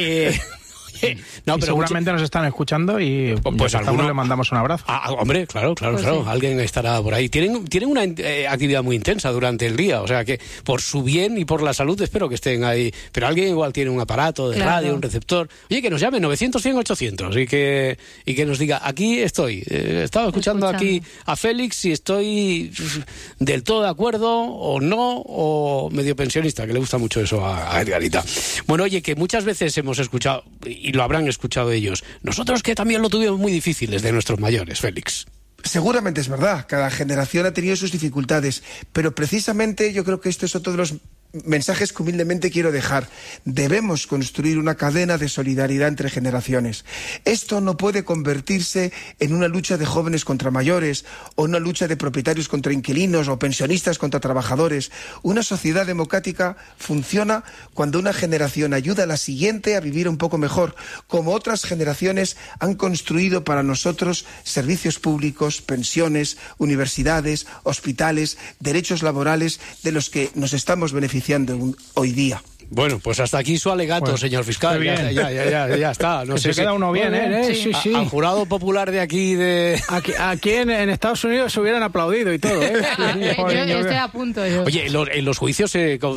Speaker 7: No, pero seguramente nos están escuchando y pues algunos le mandamos un abrazo.
Speaker 1: Hombre, claro. Sí. Alguien estará por ahí. Tienen una actividad muy intensa durante el día, o sea que por su bien y por la salud espero que estén ahí. Pero alguien igual tiene un aparato de radio, un receptor. Oye, que nos llame 900-100-800 y que nos diga, aquí estoy. Estaba escuchando aquí a Félix y estoy del todo de acuerdo o no, o medio pensionista, que le gusta mucho eso a Edgarita. Bueno, oye, que muchas veces hemos escuchado, y lo habrán escuchado ellos, nosotros que también lo tuvimos muy difícil desde nuestros mayores, Félix.
Speaker 9: Seguramente es verdad, cada generación ha tenido sus dificultades, pero precisamente yo creo que esto es otro de los mensajes que humildemente quiero dejar. Debemos construir una cadena de solidaridad entre generaciones. Esto no puede convertirse en una lucha de jóvenes contra mayores, o una lucha de propietarios contra inquilinos, o pensionistas contra trabajadores. Una sociedad democrática funciona cuando una generación ayuda a la siguiente a vivir un poco mejor, como otras generaciones han construido para nosotros servicios públicos, pensiones, universidades, hospitales, derechos laborales de los que nos estamos beneficiando hoy día.
Speaker 1: Bueno, pues hasta aquí su alegato, señor fiscal. Ya está. No sé
Speaker 7: se queda uno bien, ¿eh?
Speaker 1: Sí. Al jurado popular de aquí de...
Speaker 7: Aquí en Estados Unidos se hubieran aplaudido y todo, ¿eh?
Speaker 10: Yo estoy a punto.
Speaker 1: Oye, en los juicios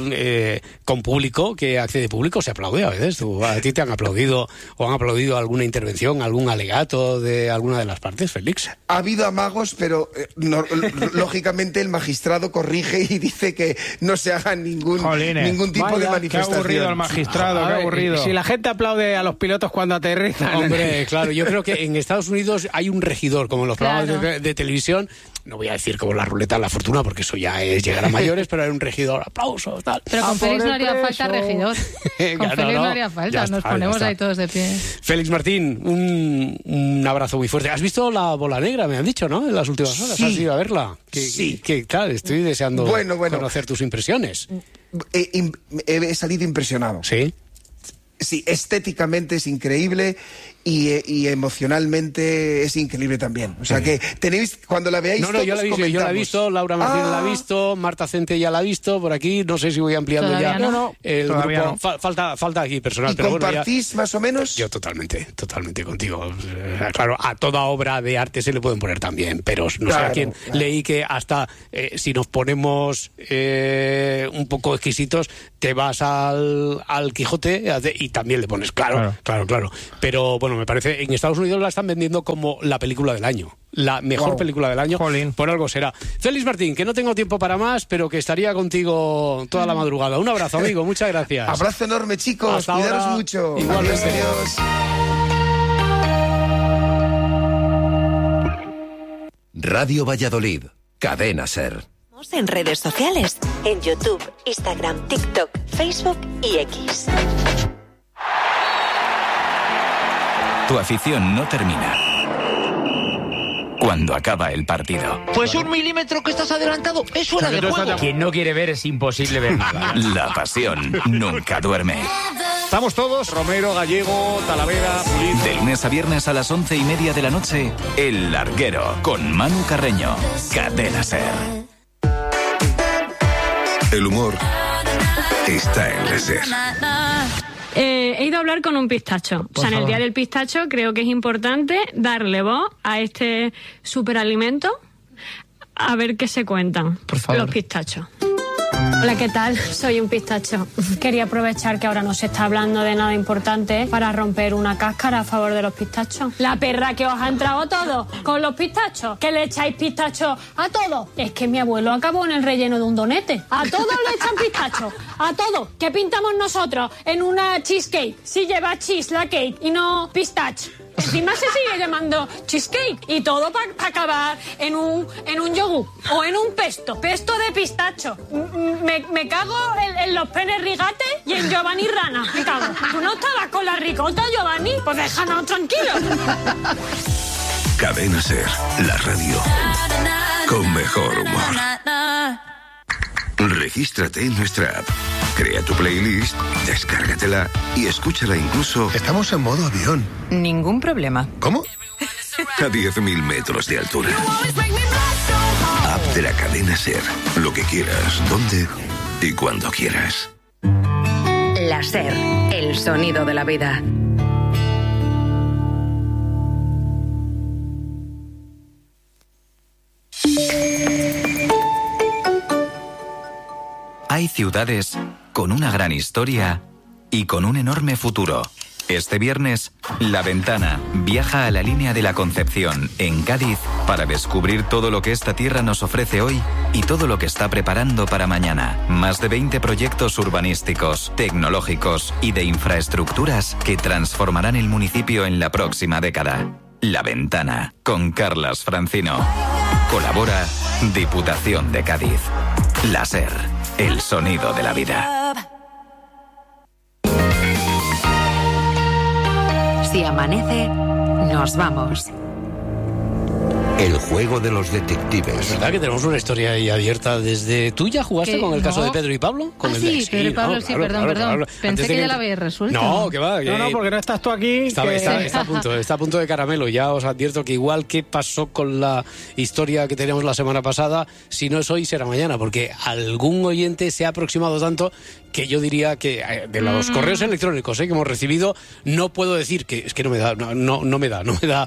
Speaker 1: con público, que accede público, se aplaude a veces. ¿A ti te han aplaudido o han aplaudido alguna intervención, algún alegato de alguna de las partes, Félix?
Speaker 9: Ha habido amagos, pero lógicamente el magistrado corrige y dice que no se haga ningún tipo de manifestación.
Speaker 7: Qué aburrido el magistrado, qué aburrido.
Speaker 8: Si la gente aplaude a los pilotos cuando aterrizan.
Speaker 1: Hombre, claro, yo creo que en Estados Unidos hay un regidor, como en los programas de televisión. No voy a decir como la ruleta de la fortuna, porque eso ya es llegar a mayores, pero hay un regidor, aplausos, tal.
Speaker 10: Pero con Félix no haría falta regidor. Con Félix no haría falta, nos ponemos ahí todos de pie.
Speaker 1: Félix Martín, un abrazo muy fuerte. ¿Has visto La Bola Negra, me han dicho, no? En las últimas horas.
Speaker 9: Sí.
Speaker 1: ¿Has ido a verla?
Speaker 9: Sí.
Speaker 1: Claro, estoy deseando conocer tus impresiones.
Speaker 9: He salido impresionado.
Speaker 1: ¿Sí?
Speaker 9: Sí, estéticamente es increíble y emocionalmente es increíble también. O sea que tenéis, cuando la veáis,
Speaker 1: No, yo la he visto, Laura Martínez la ha visto, Marta Cente ya la ha visto, por aquí, no sé si voy ampliando
Speaker 10: todavía
Speaker 1: ya.
Speaker 10: No.
Speaker 1: El grupo, falta aquí personal.
Speaker 9: ¿Y
Speaker 1: pero
Speaker 9: compartís
Speaker 1: bueno,
Speaker 9: más o menos?
Speaker 1: Yo totalmente contigo. Claro, a toda obra de arte se le pueden poner también, pero no sé a quién. Leí que hasta si nos ponemos un poco exquisitos, te vas al Quijote y también le pones, claro. Pero bueno, me parece, en Estados Unidos la están vendiendo como la película del año. La mejor película del año.
Speaker 7: Jolín.
Speaker 1: Por algo será. Félix Martín, que no tengo tiempo para más, pero que estaría contigo toda la madrugada. Un abrazo, amigo, muchas gracias.
Speaker 9: Abrazo enorme, chicos.
Speaker 1: Hasta
Speaker 9: Cuidaros
Speaker 1: ahora.
Speaker 9: mucho.
Speaker 1: Igualmente.
Speaker 9: Adiós.
Speaker 5: Radio Valladolid, Cadena SER.
Speaker 6: En redes sociales.
Speaker 11: en YouTube, Instagram, TikTok, Facebook y X.
Speaker 12: Tu afición no termina cuando acaba el partido.
Speaker 13: Pues 1 milímetro que estás adelantado es fuera de juego.
Speaker 14: Quien no quiere ver es imposible ver nada.
Speaker 12: La pasión nunca duerme.
Speaker 15: Estamos todos, Romero, Gallego, Talavera, Pulido.
Speaker 12: De lunes a viernes a las 11:30 de la noche, El Larguero, con Manu Carreño. Cadena SER.
Speaker 5: El humor está en la SER.
Speaker 16: He ido a hablar con un pistacho. O sea, en el Día del Pistacho creo que es importante darle voz a este superalimento, a ver qué se cuentan los pistachos. Hola, ¿qué tal? Soy un pistacho. Quería aprovechar que ahora no se está hablando de nada importante para romper una cáscara a favor de los pistachos. La perra que os ha entrado todo con los pistachos, que le echáis pistachos a todo. Es que mi abuelo acabó en el relleno de un donete. A todos le echan pistachos, a todo. ¿Qué pintamos nosotros en una cheesecake? Si lleva cheese la cake y no pistache. Encima se sigue llamando cheesecake y todo para acabar en un yogur o en un pesto de pistacho. Me cago en los penes rigates y en Giovanni Rana. Me cago. ¿Tú no estabas con la ricota, Giovanni? Pues déjanos tranquilos.
Speaker 5: Cadena SER, la radio con mejor humor. Regístrate en nuestra app. Crea tu playlist, descárgatela y escúchala incluso...
Speaker 17: Estamos en modo avión.
Speaker 6: Ningún problema.
Speaker 17: ¿Cómo?
Speaker 5: A 10.000 metros de altura. App de la cadena SER. Lo que quieras, donde y cuando quieras.
Speaker 6: La SER, el sonido de la vida.
Speaker 12: Hay ciudades con una gran historia y con un enorme futuro. Este viernes, La Ventana viaja a la Línea de la Concepción, en Cádiz, para descubrir todo lo que esta tierra nos ofrece hoy y todo lo que está preparando para mañana. Más de 20 proyectos urbanísticos, tecnológicos y de infraestructuras que transformarán el municipio en la próxima década. La Ventana, con Carlas Francino. Colabora Diputación de Cádiz. La SER, el sonido de la vida.
Speaker 6: Si amanece, nos vamos.
Speaker 18: El juego de los detectives.
Speaker 1: Es verdad que tenemos una historia ahí abierta desde... ¿Tú ya jugaste con el caso de Pedro y Pablo? Con
Speaker 10: sí, Pedro y Pablo, sí, perdón. Pensé que ya lo habíais resuelto.
Speaker 1: No, que va.
Speaker 7: No, porque no estás tú aquí.
Speaker 1: Está a punto de caramelo. Ya os advierto que igual que pasó con la historia que teníamos la semana pasada, si no es hoy, será mañana, porque algún oyente se ha aproximado tanto que yo diría que de los correos electrónicos que hemos recibido, no puedo decir que es que no me da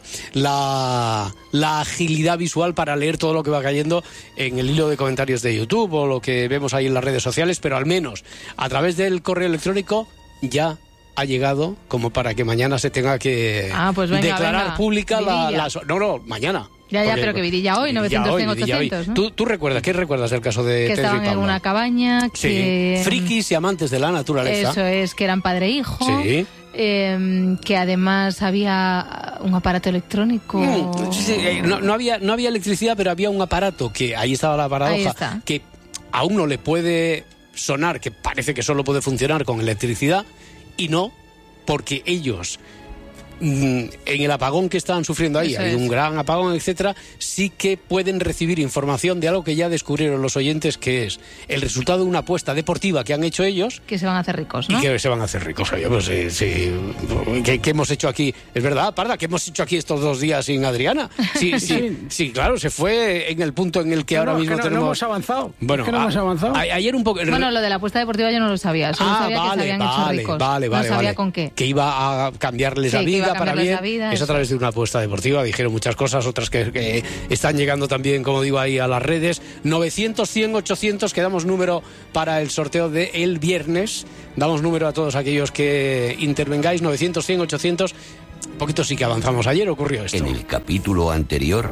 Speaker 1: la agilidad visual para leer todo lo que va cayendo en el hilo de comentarios de YouTube o lo que vemos ahí en las redes sociales, pero al menos a través del correo electrónico ya ha llegado como para que mañana se tenga que declarar pública la... No, mañana.
Speaker 10: Ya, pero que vidilla hoy, 900-800, ¿no?
Speaker 1: ¿Tú recuerdas? ¿Qué recuerdas del caso de Pedro y Pablo?
Speaker 10: Que estaban en una cabaña, que...
Speaker 1: Sí, frikis y amantes de la naturaleza.
Speaker 10: Eso es, que eran padre e hijo.
Speaker 1: Sí.
Speaker 10: Que además había un aparato electrónico.
Speaker 1: No había electricidad, pero había un aparato que, ahí estaba la paradoja, que a uno le puede sonar que parece que solo puede funcionar con electricidad y no, porque ellos... en el apagón que estaban sufriendo ahí, hay un gran apagón, etcétera, sí que pueden recibir información de algo que ya descubrieron los oyentes, que es el resultado de una apuesta deportiva que han hecho ellos.
Speaker 10: Que se van a hacer ricos, ¿no?
Speaker 1: Y que se van a hacer ricos. Oye, pues sí. ¿Qué hemos hecho aquí? Es verdad, Parda, ¿qué hemos hecho aquí estos 2 días sin Adriana? Sí, claro, se fue en el punto en el que ahora mismo tenemos...
Speaker 7: No hemos avanzado.
Speaker 1: Bueno,
Speaker 7: no hemos avanzado.
Speaker 1: Ayer un poco...
Speaker 10: Bueno, lo de la apuesta deportiva yo no lo sabía. Solo sabía que se habían hecho ricos. No sabía con qué.
Speaker 1: Que iba a cambiarles la vida para bien. Es a través de una apuesta deportiva. Dijeron muchas cosas, otras que están llegando también, como digo, ahí a las redes. 900, 100, 800, que damos número para el sorteo de el viernes. Damos número a todos aquellos que intervengáis. 900, 100, 800. Un poquito sí que avanzamos. Ayer ocurrió esto.
Speaker 18: En el capítulo anterior...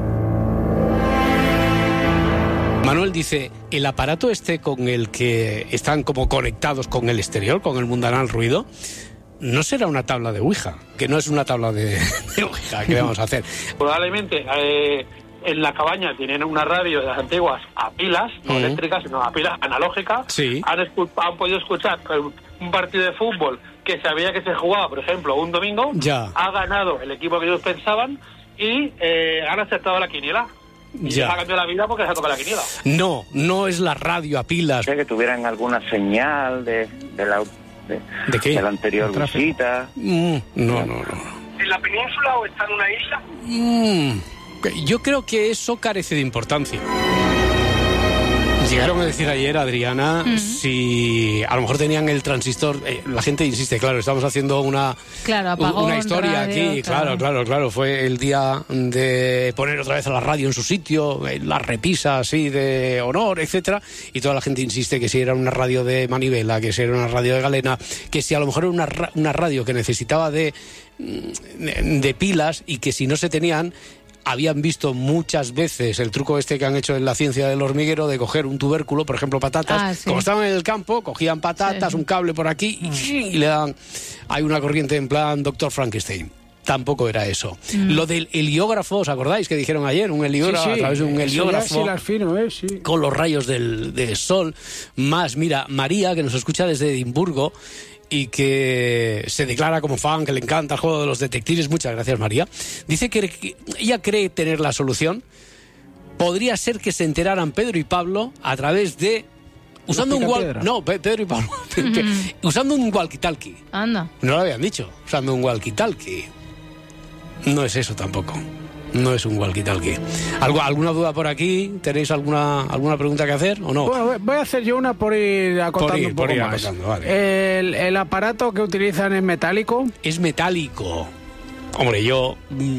Speaker 1: Manuel dice, el aparato este con el que están como conectados con el exterior, con el mundanal ruido... No será una tabla de Ouija, que no es una tabla de Ouija que vamos a hacer.
Speaker 19: Probablemente
Speaker 17: en la cabaña tienen una radio de las antiguas a pilas, no eléctricas, sino a pilas analógicas, han podido escuchar un partido de fútbol que sabía que se jugaba, por ejemplo, un domingo, ha ganado el equipo que ellos pensaban y han acertado la quiniela. Y les ha cambiado la vida porque les ha tocado la quiniela.
Speaker 1: No es la radio a pilas.
Speaker 19: Que tuvieran alguna señal ¿De qué? De la anterior visita.
Speaker 1: No.
Speaker 17: ¿En la península o está en una isla?
Speaker 1: Yo creo que eso carece de importancia. Llegaron a decir ayer, Adriana, si a lo mejor tenían el transistor. La gente insiste, claro, estamos haciendo una historia radio, aquí. Claro. Fue el día de poner otra vez a la radio en su sitio, la repisa así de honor, etcétera. Y toda la gente insiste que si era una radio de manivela, que si era una radio de galena, que si a lo mejor era una radio que necesitaba de pilas y que si no se tenían. Habían visto muchas veces el truco este que han hecho en la ciencia del hormiguero de coger un tubérculo, por ejemplo patatas, como estaban en el campo, cogían patatas, un cable por aquí y le daban, hay una corriente en plan Dr. Frankenstein. Tampoco era eso. Lo del heliógrafo, ¿os acordáis que dijeron ayer? Un heliógrafo, a través de un heliógrafo con los rayos del sol. Más, mira, María, que nos escucha desde Edimburgo y que se declara como fan, que le encanta el juego de los detectives. Muchas gracias, María. Dice que ella cree tener la solución. Podría ser que se enteraran Pedro y Pablo a través de... Usando Pedro y Pablo. Usando un walkie-talkie.
Speaker 10: Anda.
Speaker 1: No lo habían dicho. Usando un walkie-talkie. No es eso tampoco. No es un walkie-talkie. ¿Alguna duda por aquí? ¿Tenéis alguna pregunta que hacer o no?
Speaker 7: Bueno, voy a hacer yo una por ir acotando un poco más. Vale. ¿El aparato que utilizan es metálico?
Speaker 1: Es metálico. Hombre, yo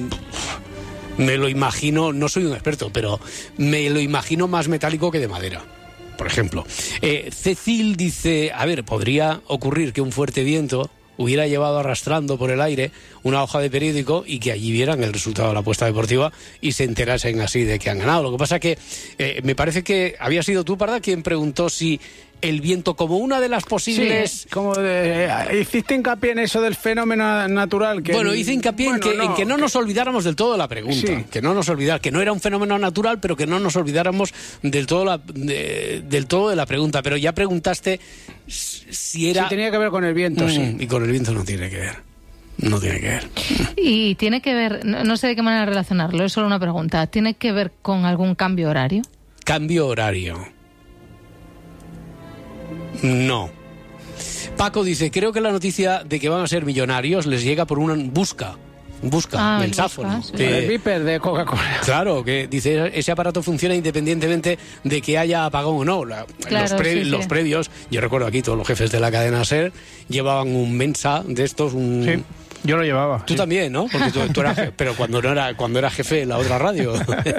Speaker 1: me lo imagino, no soy un experto, pero me lo imagino más metálico que de madera, por ejemplo. Cecil dice, podría ocurrir que un fuerte viento hubiera llevado arrastrando por el aire una hoja de periódico y que allí vieran el resultado de la apuesta deportiva y se enterasen así de que han ganado. Lo que pasa que me parece que había sido tú, Parda, quien preguntó si el viento como una de las posibles...
Speaker 7: Sí, hiciste hincapié en eso del fenómeno natural.
Speaker 1: Hice hincapié en que no nos olvidáramos del todo de la pregunta. Sí. Que no nos olvidáramos, que no era un fenómeno natural, pero que no nos olvidáramos del todo de la pregunta. Pero ya preguntaste si era...
Speaker 7: Sí, tenía que ver con el viento, sí.
Speaker 1: Y con el viento no tiene que ver. No tiene que ver.
Speaker 10: Y tiene que ver, no sé de qué manera relacionarlo, es solo una pregunta. ¿Tiene que ver con algún cambio horario?
Speaker 1: Cambio horario. No. Paco dice, creo que la noticia de que van a ser millonarios les llega por un busca mensáfono.
Speaker 7: El Viper de Coca-Cola.
Speaker 1: Claro, que dice, ese aparato funciona independientemente de que haya apagón o no. Los previos, yo recuerdo aquí todos los jefes de la cadena SER llevaban un Mensa de estos,
Speaker 7: Sí. Yo lo llevaba.
Speaker 1: Tú también, ¿no? Porque tú eras pero cuando era jefe en la otra radio.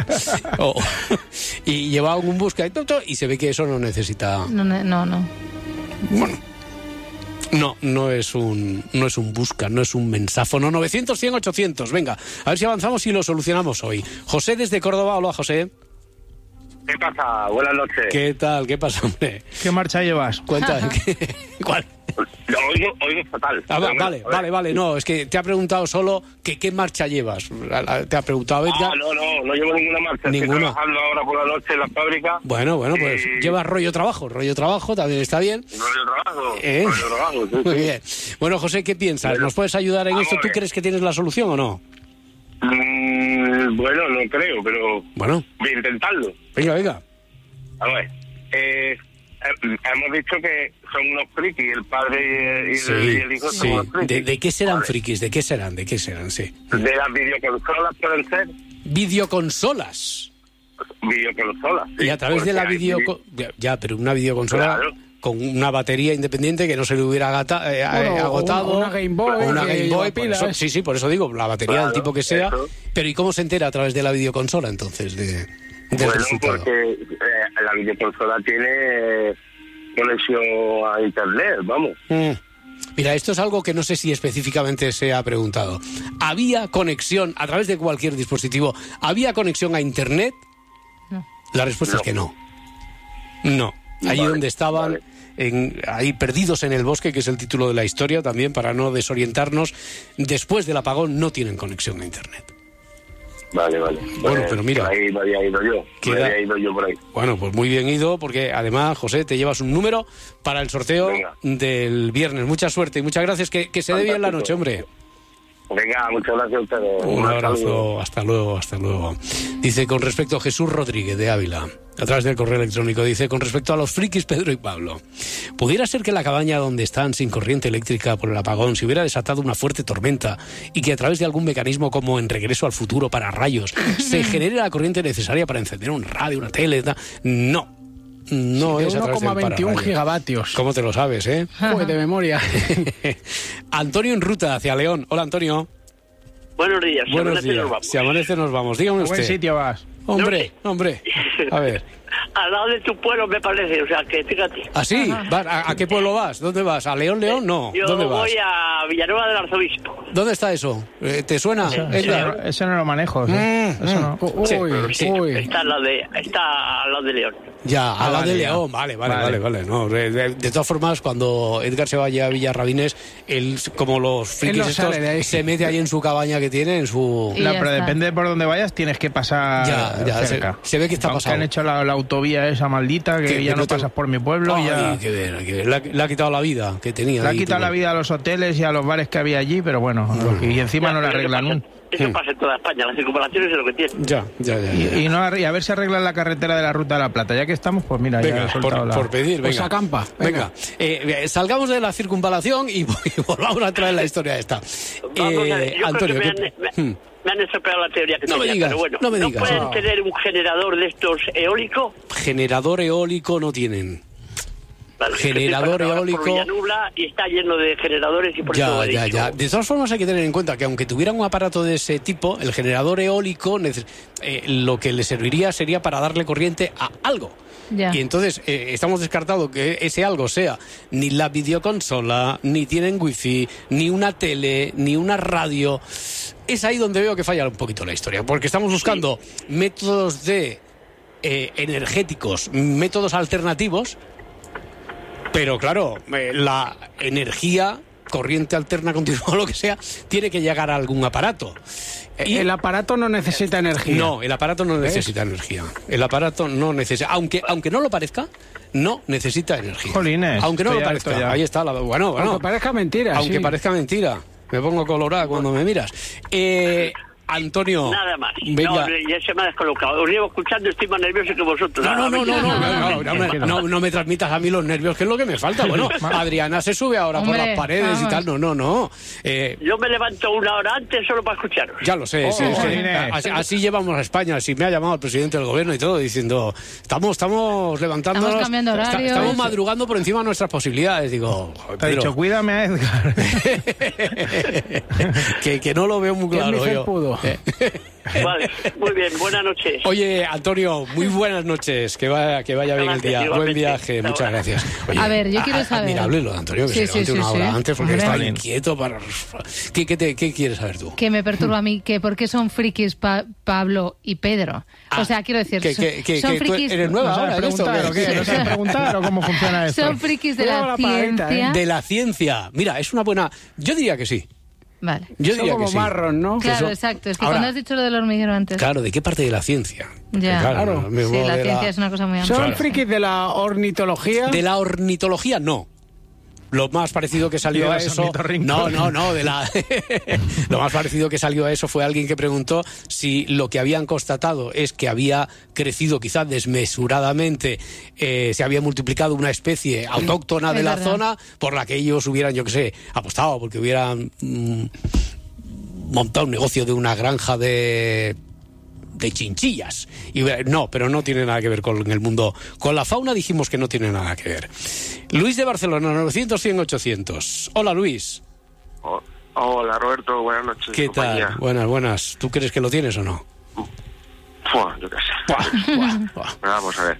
Speaker 1: Y llevaban un busca y se ve que eso no necesita...
Speaker 10: No.
Speaker 1: Bueno. No es un busca, no es un mensáfono. 900, 100, 800. Venga, a ver si avanzamos y lo solucionamos hoy. José desde Córdoba. Hola, José.
Speaker 20: ¿Qué pasa? Buenas noches.
Speaker 1: ¿Qué tal? ¿Qué pasa, hombre?
Speaker 7: ¿Qué marcha llevas?
Speaker 1: Cuenta. ¿Cuál?
Speaker 20: Oigo fatal.
Speaker 1: Vale. No, es que te ha preguntado solo que qué marcha llevas. Te ha preguntado Edgar.
Speaker 20: No llevo ninguna marcha. Estoy trabajando ahora por la noche en la fábrica.
Speaker 1: Bueno, pues llevas rollo trabajo también está bien.
Speaker 20: Rollo trabajo, sí.
Speaker 1: Muy bien. Bueno, José, ¿qué piensas? ¿Nos puedes ayudar en esto? ¿Tú crees que tienes la solución o no?
Speaker 20: Bueno, no creo, pero...
Speaker 1: Bueno.
Speaker 20: Voy a intentarlo.
Speaker 1: Venga.
Speaker 20: A ver, hemos dicho que son unos frikis, el padre y el hijo son unos frikis.
Speaker 1: ¿De qué serán frikis? ¿De qué serán? Sí.
Speaker 20: ¿De las videoconsolas pueden ser?
Speaker 1: ¿Videoconsolas?
Speaker 20: Videoconsolas, sí.
Speaker 1: Y a través de la Ya, pero una videoconsola... Claro. Con una batería independiente que no se le hubiera agotado.
Speaker 7: Una Game Boy.
Speaker 1: Por eso digo, la batería del tipo que sea. Eso. Pero ¿y cómo se entera a través de la videoconsola entonces? Del resultado?
Speaker 20: Porque la videoconsola tiene conexión a internet, vamos.
Speaker 1: Mira, esto es algo que no sé si específicamente se ha preguntado. ¿Había conexión a través de cualquier dispositivo? ¿Había conexión a internet?
Speaker 10: No.
Speaker 1: La respuesta es que no. No. Allí donde estaban, ahí perdidos en el bosque, que es el título de la historia también, para no desorientarnos, después del apagón no tienen conexión a internet.
Speaker 20: Vale.
Speaker 1: Bueno, pero mira.
Speaker 20: Ahí no había ido yo. Había ido yo por ahí.
Speaker 1: Bueno, pues muy bien ido, porque además, José, te llevas un número para el sorteo del viernes. Mucha suerte y muchas gracias. Que se dé bien la noche, hombre.
Speaker 20: Venga, muchas gracias a ustedes.
Speaker 1: Un abrazo, hasta luego. Dice, con respecto a Jesús Rodríguez de Ávila, a través del correo electrónico, dice, con respecto a los frikis Pedro y Pablo, ¿pudiera ser que la cabaña donde están sin corriente eléctrica por el apagón se hubiera desatado una fuerte tormenta y que a través de algún mecanismo como en Regreso al Futuro para rayos se genere la corriente necesaria para encender un radio, una tele? No. No,
Speaker 7: sí,
Speaker 1: es a través del
Speaker 7: 1,21 gigavatios.
Speaker 1: ¿Cómo te lo sabes, eh?
Speaker 7: Pues de memoria.
Speaker 1: Antonio en ruta hacia León. Hola, Antonio.
Speaker 21: Buenos días.
Speaker 1: Buenos días. Si amanece nos vamos. Dígame usted.
Speaker 7: ¿A buen sitio vas?
Speaker 1: Hombre. A ver.
Speaker 21: Al lado de tu pueblo, me parece, o sea, que fíjate.
Speaker 1: ¿Ah, sí? ¿A qué pueblo vas? ¿Dónde vas? ¿A León? No.
Speaker 21: Yo
Speaker 1: ¿Dónde vas?
Speaker 21: voy a Villanueva del Arzobispo.
Speaker 1: ¿Dónde está eso? ¿Te suena?
Speaker 7: Eso no lo manejo. Eso no.
Speaker 21: Uy. Está al lado de León.
Speaker 1: Ya, al lado de León. Vale. No, de todas formas, cuando Edgar se vaya a Villarrabines, él, como los frikis estos, se mete ahí en su cabaña que tiene, en su...
Speaker 7: pero depende de por dónde vayas, tienes que pasar cerca.
Speaker 1: Se ve que está pasando.
Speaker 7: Han hecho la autovía esa maldita que ya no pasas por mi pueblo.
Speaker 1: Hay que ver. Le ha quitado la vida que tenía.
Speaker 7: Le ha quitado la vida a los hoteles y a los bares que había allí, pero bueno, y encima no la arreglan.
Speaker 21: Eso pasa en toda España, las circunvalaciones es lo que tiene.
Speaker 1: Ya.
Speaker 7: Y a ver si arreglan la carretera de la Ruta de la Plata. Ya que estamos, pues mira,
Speaker 1: venga,
Speaker 7: ya
Speaker 1: por pedir, venga.
Speaker 7: Pues acampa.
Speaker 1: Venga. Salgamos de la circunvalación y volvamos a traer la historia esta. Antonio,
Speaker 21: me han estropeado la teoría que tenía, pero bueno.
Speaker 1: No me digas.
Speaker 21: ¿No pueden tener un generador de estos eólico?
Speaker 1: Generador eólico no tienen.
Speaker 21: Vale,
Speaker 1: generador eólico.
Speaker 21: Por Villanubla y está lleno de generadores y por eso.
Speaker 1: Ya. De todas formas hay que tener en cuenta que aunque tuvieran un aparato de ese tipo, el generador eólico lo que le serviría sería para darle corriente a algo.
Speaker 10: Ya.
Speaker 1: Y entonces estamos descartando que ese algo sea ni la videoconsola, ni tienen wifi, ni una tele, ni una radio. Es ahí donde veo que falla un poquito la historia, porque estamos buscando métodos energéticos, métodos alternativos. Pero claro, la energía, corriente alterna continua, lo que sea, tiene que llegar a algún aparato.
Speaker 7: Y el aparato no necesita energía.
Speaker 1: No, el aparato no necesita energía. El aparato no necesita, aunque no lo parezca, no necesita energía.
Speaker 7: Jolines,
Speaker 1: aunque no lo parezca. Ahí está. Bueno.
Speaker 7: Aunque parezca mentira.
Speaker 1: Aunque parezca mentira. Me pongo colorado cuando me miras. Antonio.
Speaker 21: Nada más.
Speaker 1: Venga.
Speaker 21: No, ya se me ha descolocado. Os llevo escuchando, estoy más nervioso que vosotros.
Speaker 1: No me transmitas a mí los nervios, que es lo que me falta. Bueno, Adriana se sube ahora por las paredes y tal. No.
Speaker 21: Yo me levanto una hora antes solo para escucharos.
Speaker 1: Ya lo sé. Así llevamos a España. Si me ha llamado el presidente del gobierno y todo, diciendo, estamos levantándonos.
Speaker 10: Estamos cambiando horarios.
Speaker 1: Estamos madrugando por encima de nuestras posibilidades. Digo,
Speaker 7: te he dicho, cuídame a Edgar.
Speaker 1: que no lo veo muy claro yo.
Speaker 21: Vale, muy bien, buenas noches.
Speaker 1: Oye, Antonio, muy buenas noches, que vaya bien el día. Buen viaje, muchas gracias. Oye,
Speaker 10: a ver, yo quiero saber.
Speaker 1: Admirable lo de Antonio, que se levante una hora antes porque está inquieto para... ¿Qué quieres saber tú?
Speaker 10: Que me perturba a mí, que por qué son frikis Pablo y Pedro. O sea, quiero decir,
Speaker 1: son frikis... ¿Eres nueva ahora?
Speaker 7: ¿No sabes preguntar o cómo funciona esto?
Speaker 10: Son frikis de la ciencia.
Speaker 1: De la ciencia. Mira, es una buena... Yo diría que sí.
Speaker 10: Vale.
Speaker 1: Yo diría
Speaker 7: como
Speaker 1: que sí.
Speaker 7: marrón, ¿no?
Speaker 10: Claro, exacto. Es que ahora, cuando has dicho lo del hormiguero antes...
Speaker 1: Claro, ¿de qué parte de la ciencia?
Speaker 10: Ya, claro. Sí, la ciencia es una cosa muy amplia.
Speaker 7: ¿Son frikis de la ornitología?
Speaker 1: De la ornitología, no. Lo más parecido que salió a eso... No, lo más parecido que salió a eso fue alguien que preguntó si lo que habían constatado es que había crecido quizás desmesuradamente, se había multiplicado una especie autóctona de la zona por la que ellos hubieran, yo qué sé, apostado, porque hubieran montado un negocio de una granja de chinchillas. Pero no tiene nada que ver con el mundo. Con la fauna dijimos que no tiene nada que ver. Luis de Barcelona, 900-100-800. Hola, Luis.
Speaker 20: Hola, Roberto, buenas noches.
Speaker 1: ¿Qué tal? Buenas. ¿Tú crees que lo tienes o no?
Speaker 20: Yo qué sé. Vamos a ver.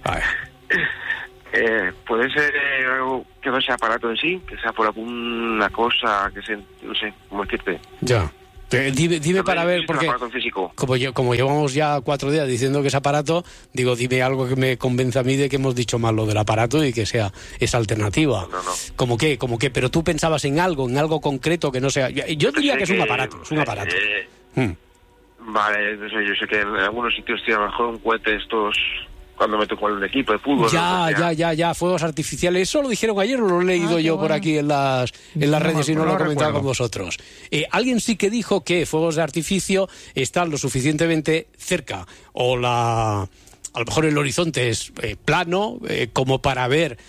Speaker 20: ¿Puede ser algo que no sea aparato en sí? Que sea por alguna cosa que no sé, ¿cómo decirte?
Speaker 1: Ya. Dime para ver, porque como llevamos ya 4 días diciendo que es aparato, digo, dime algo que me convenza a mí de que hemos dicho mal lo del aparato y que sea esa alternativa.
Speaker 20: No.
Speaker 1: ¿Cómo qué? Pero tú pensabas en algo concreto que no sea... Yo diría que es un aparato,
Speaker 20: Vale, no sé, yo sé que en algunos sitios tiran mejor un cohete estos... Cuando me tocó el equipo de fútbol.
Speaker 1: Ya, fuegos artificiales. Eso lo dijeron ayer, lo he leído yo por aquí en las redes y no lo he comentado con vosotros. Alguien sí que dijo que fuegos de artificio están lo suficientemente cerca, o a lo mejor el horizonte es plano, como para ver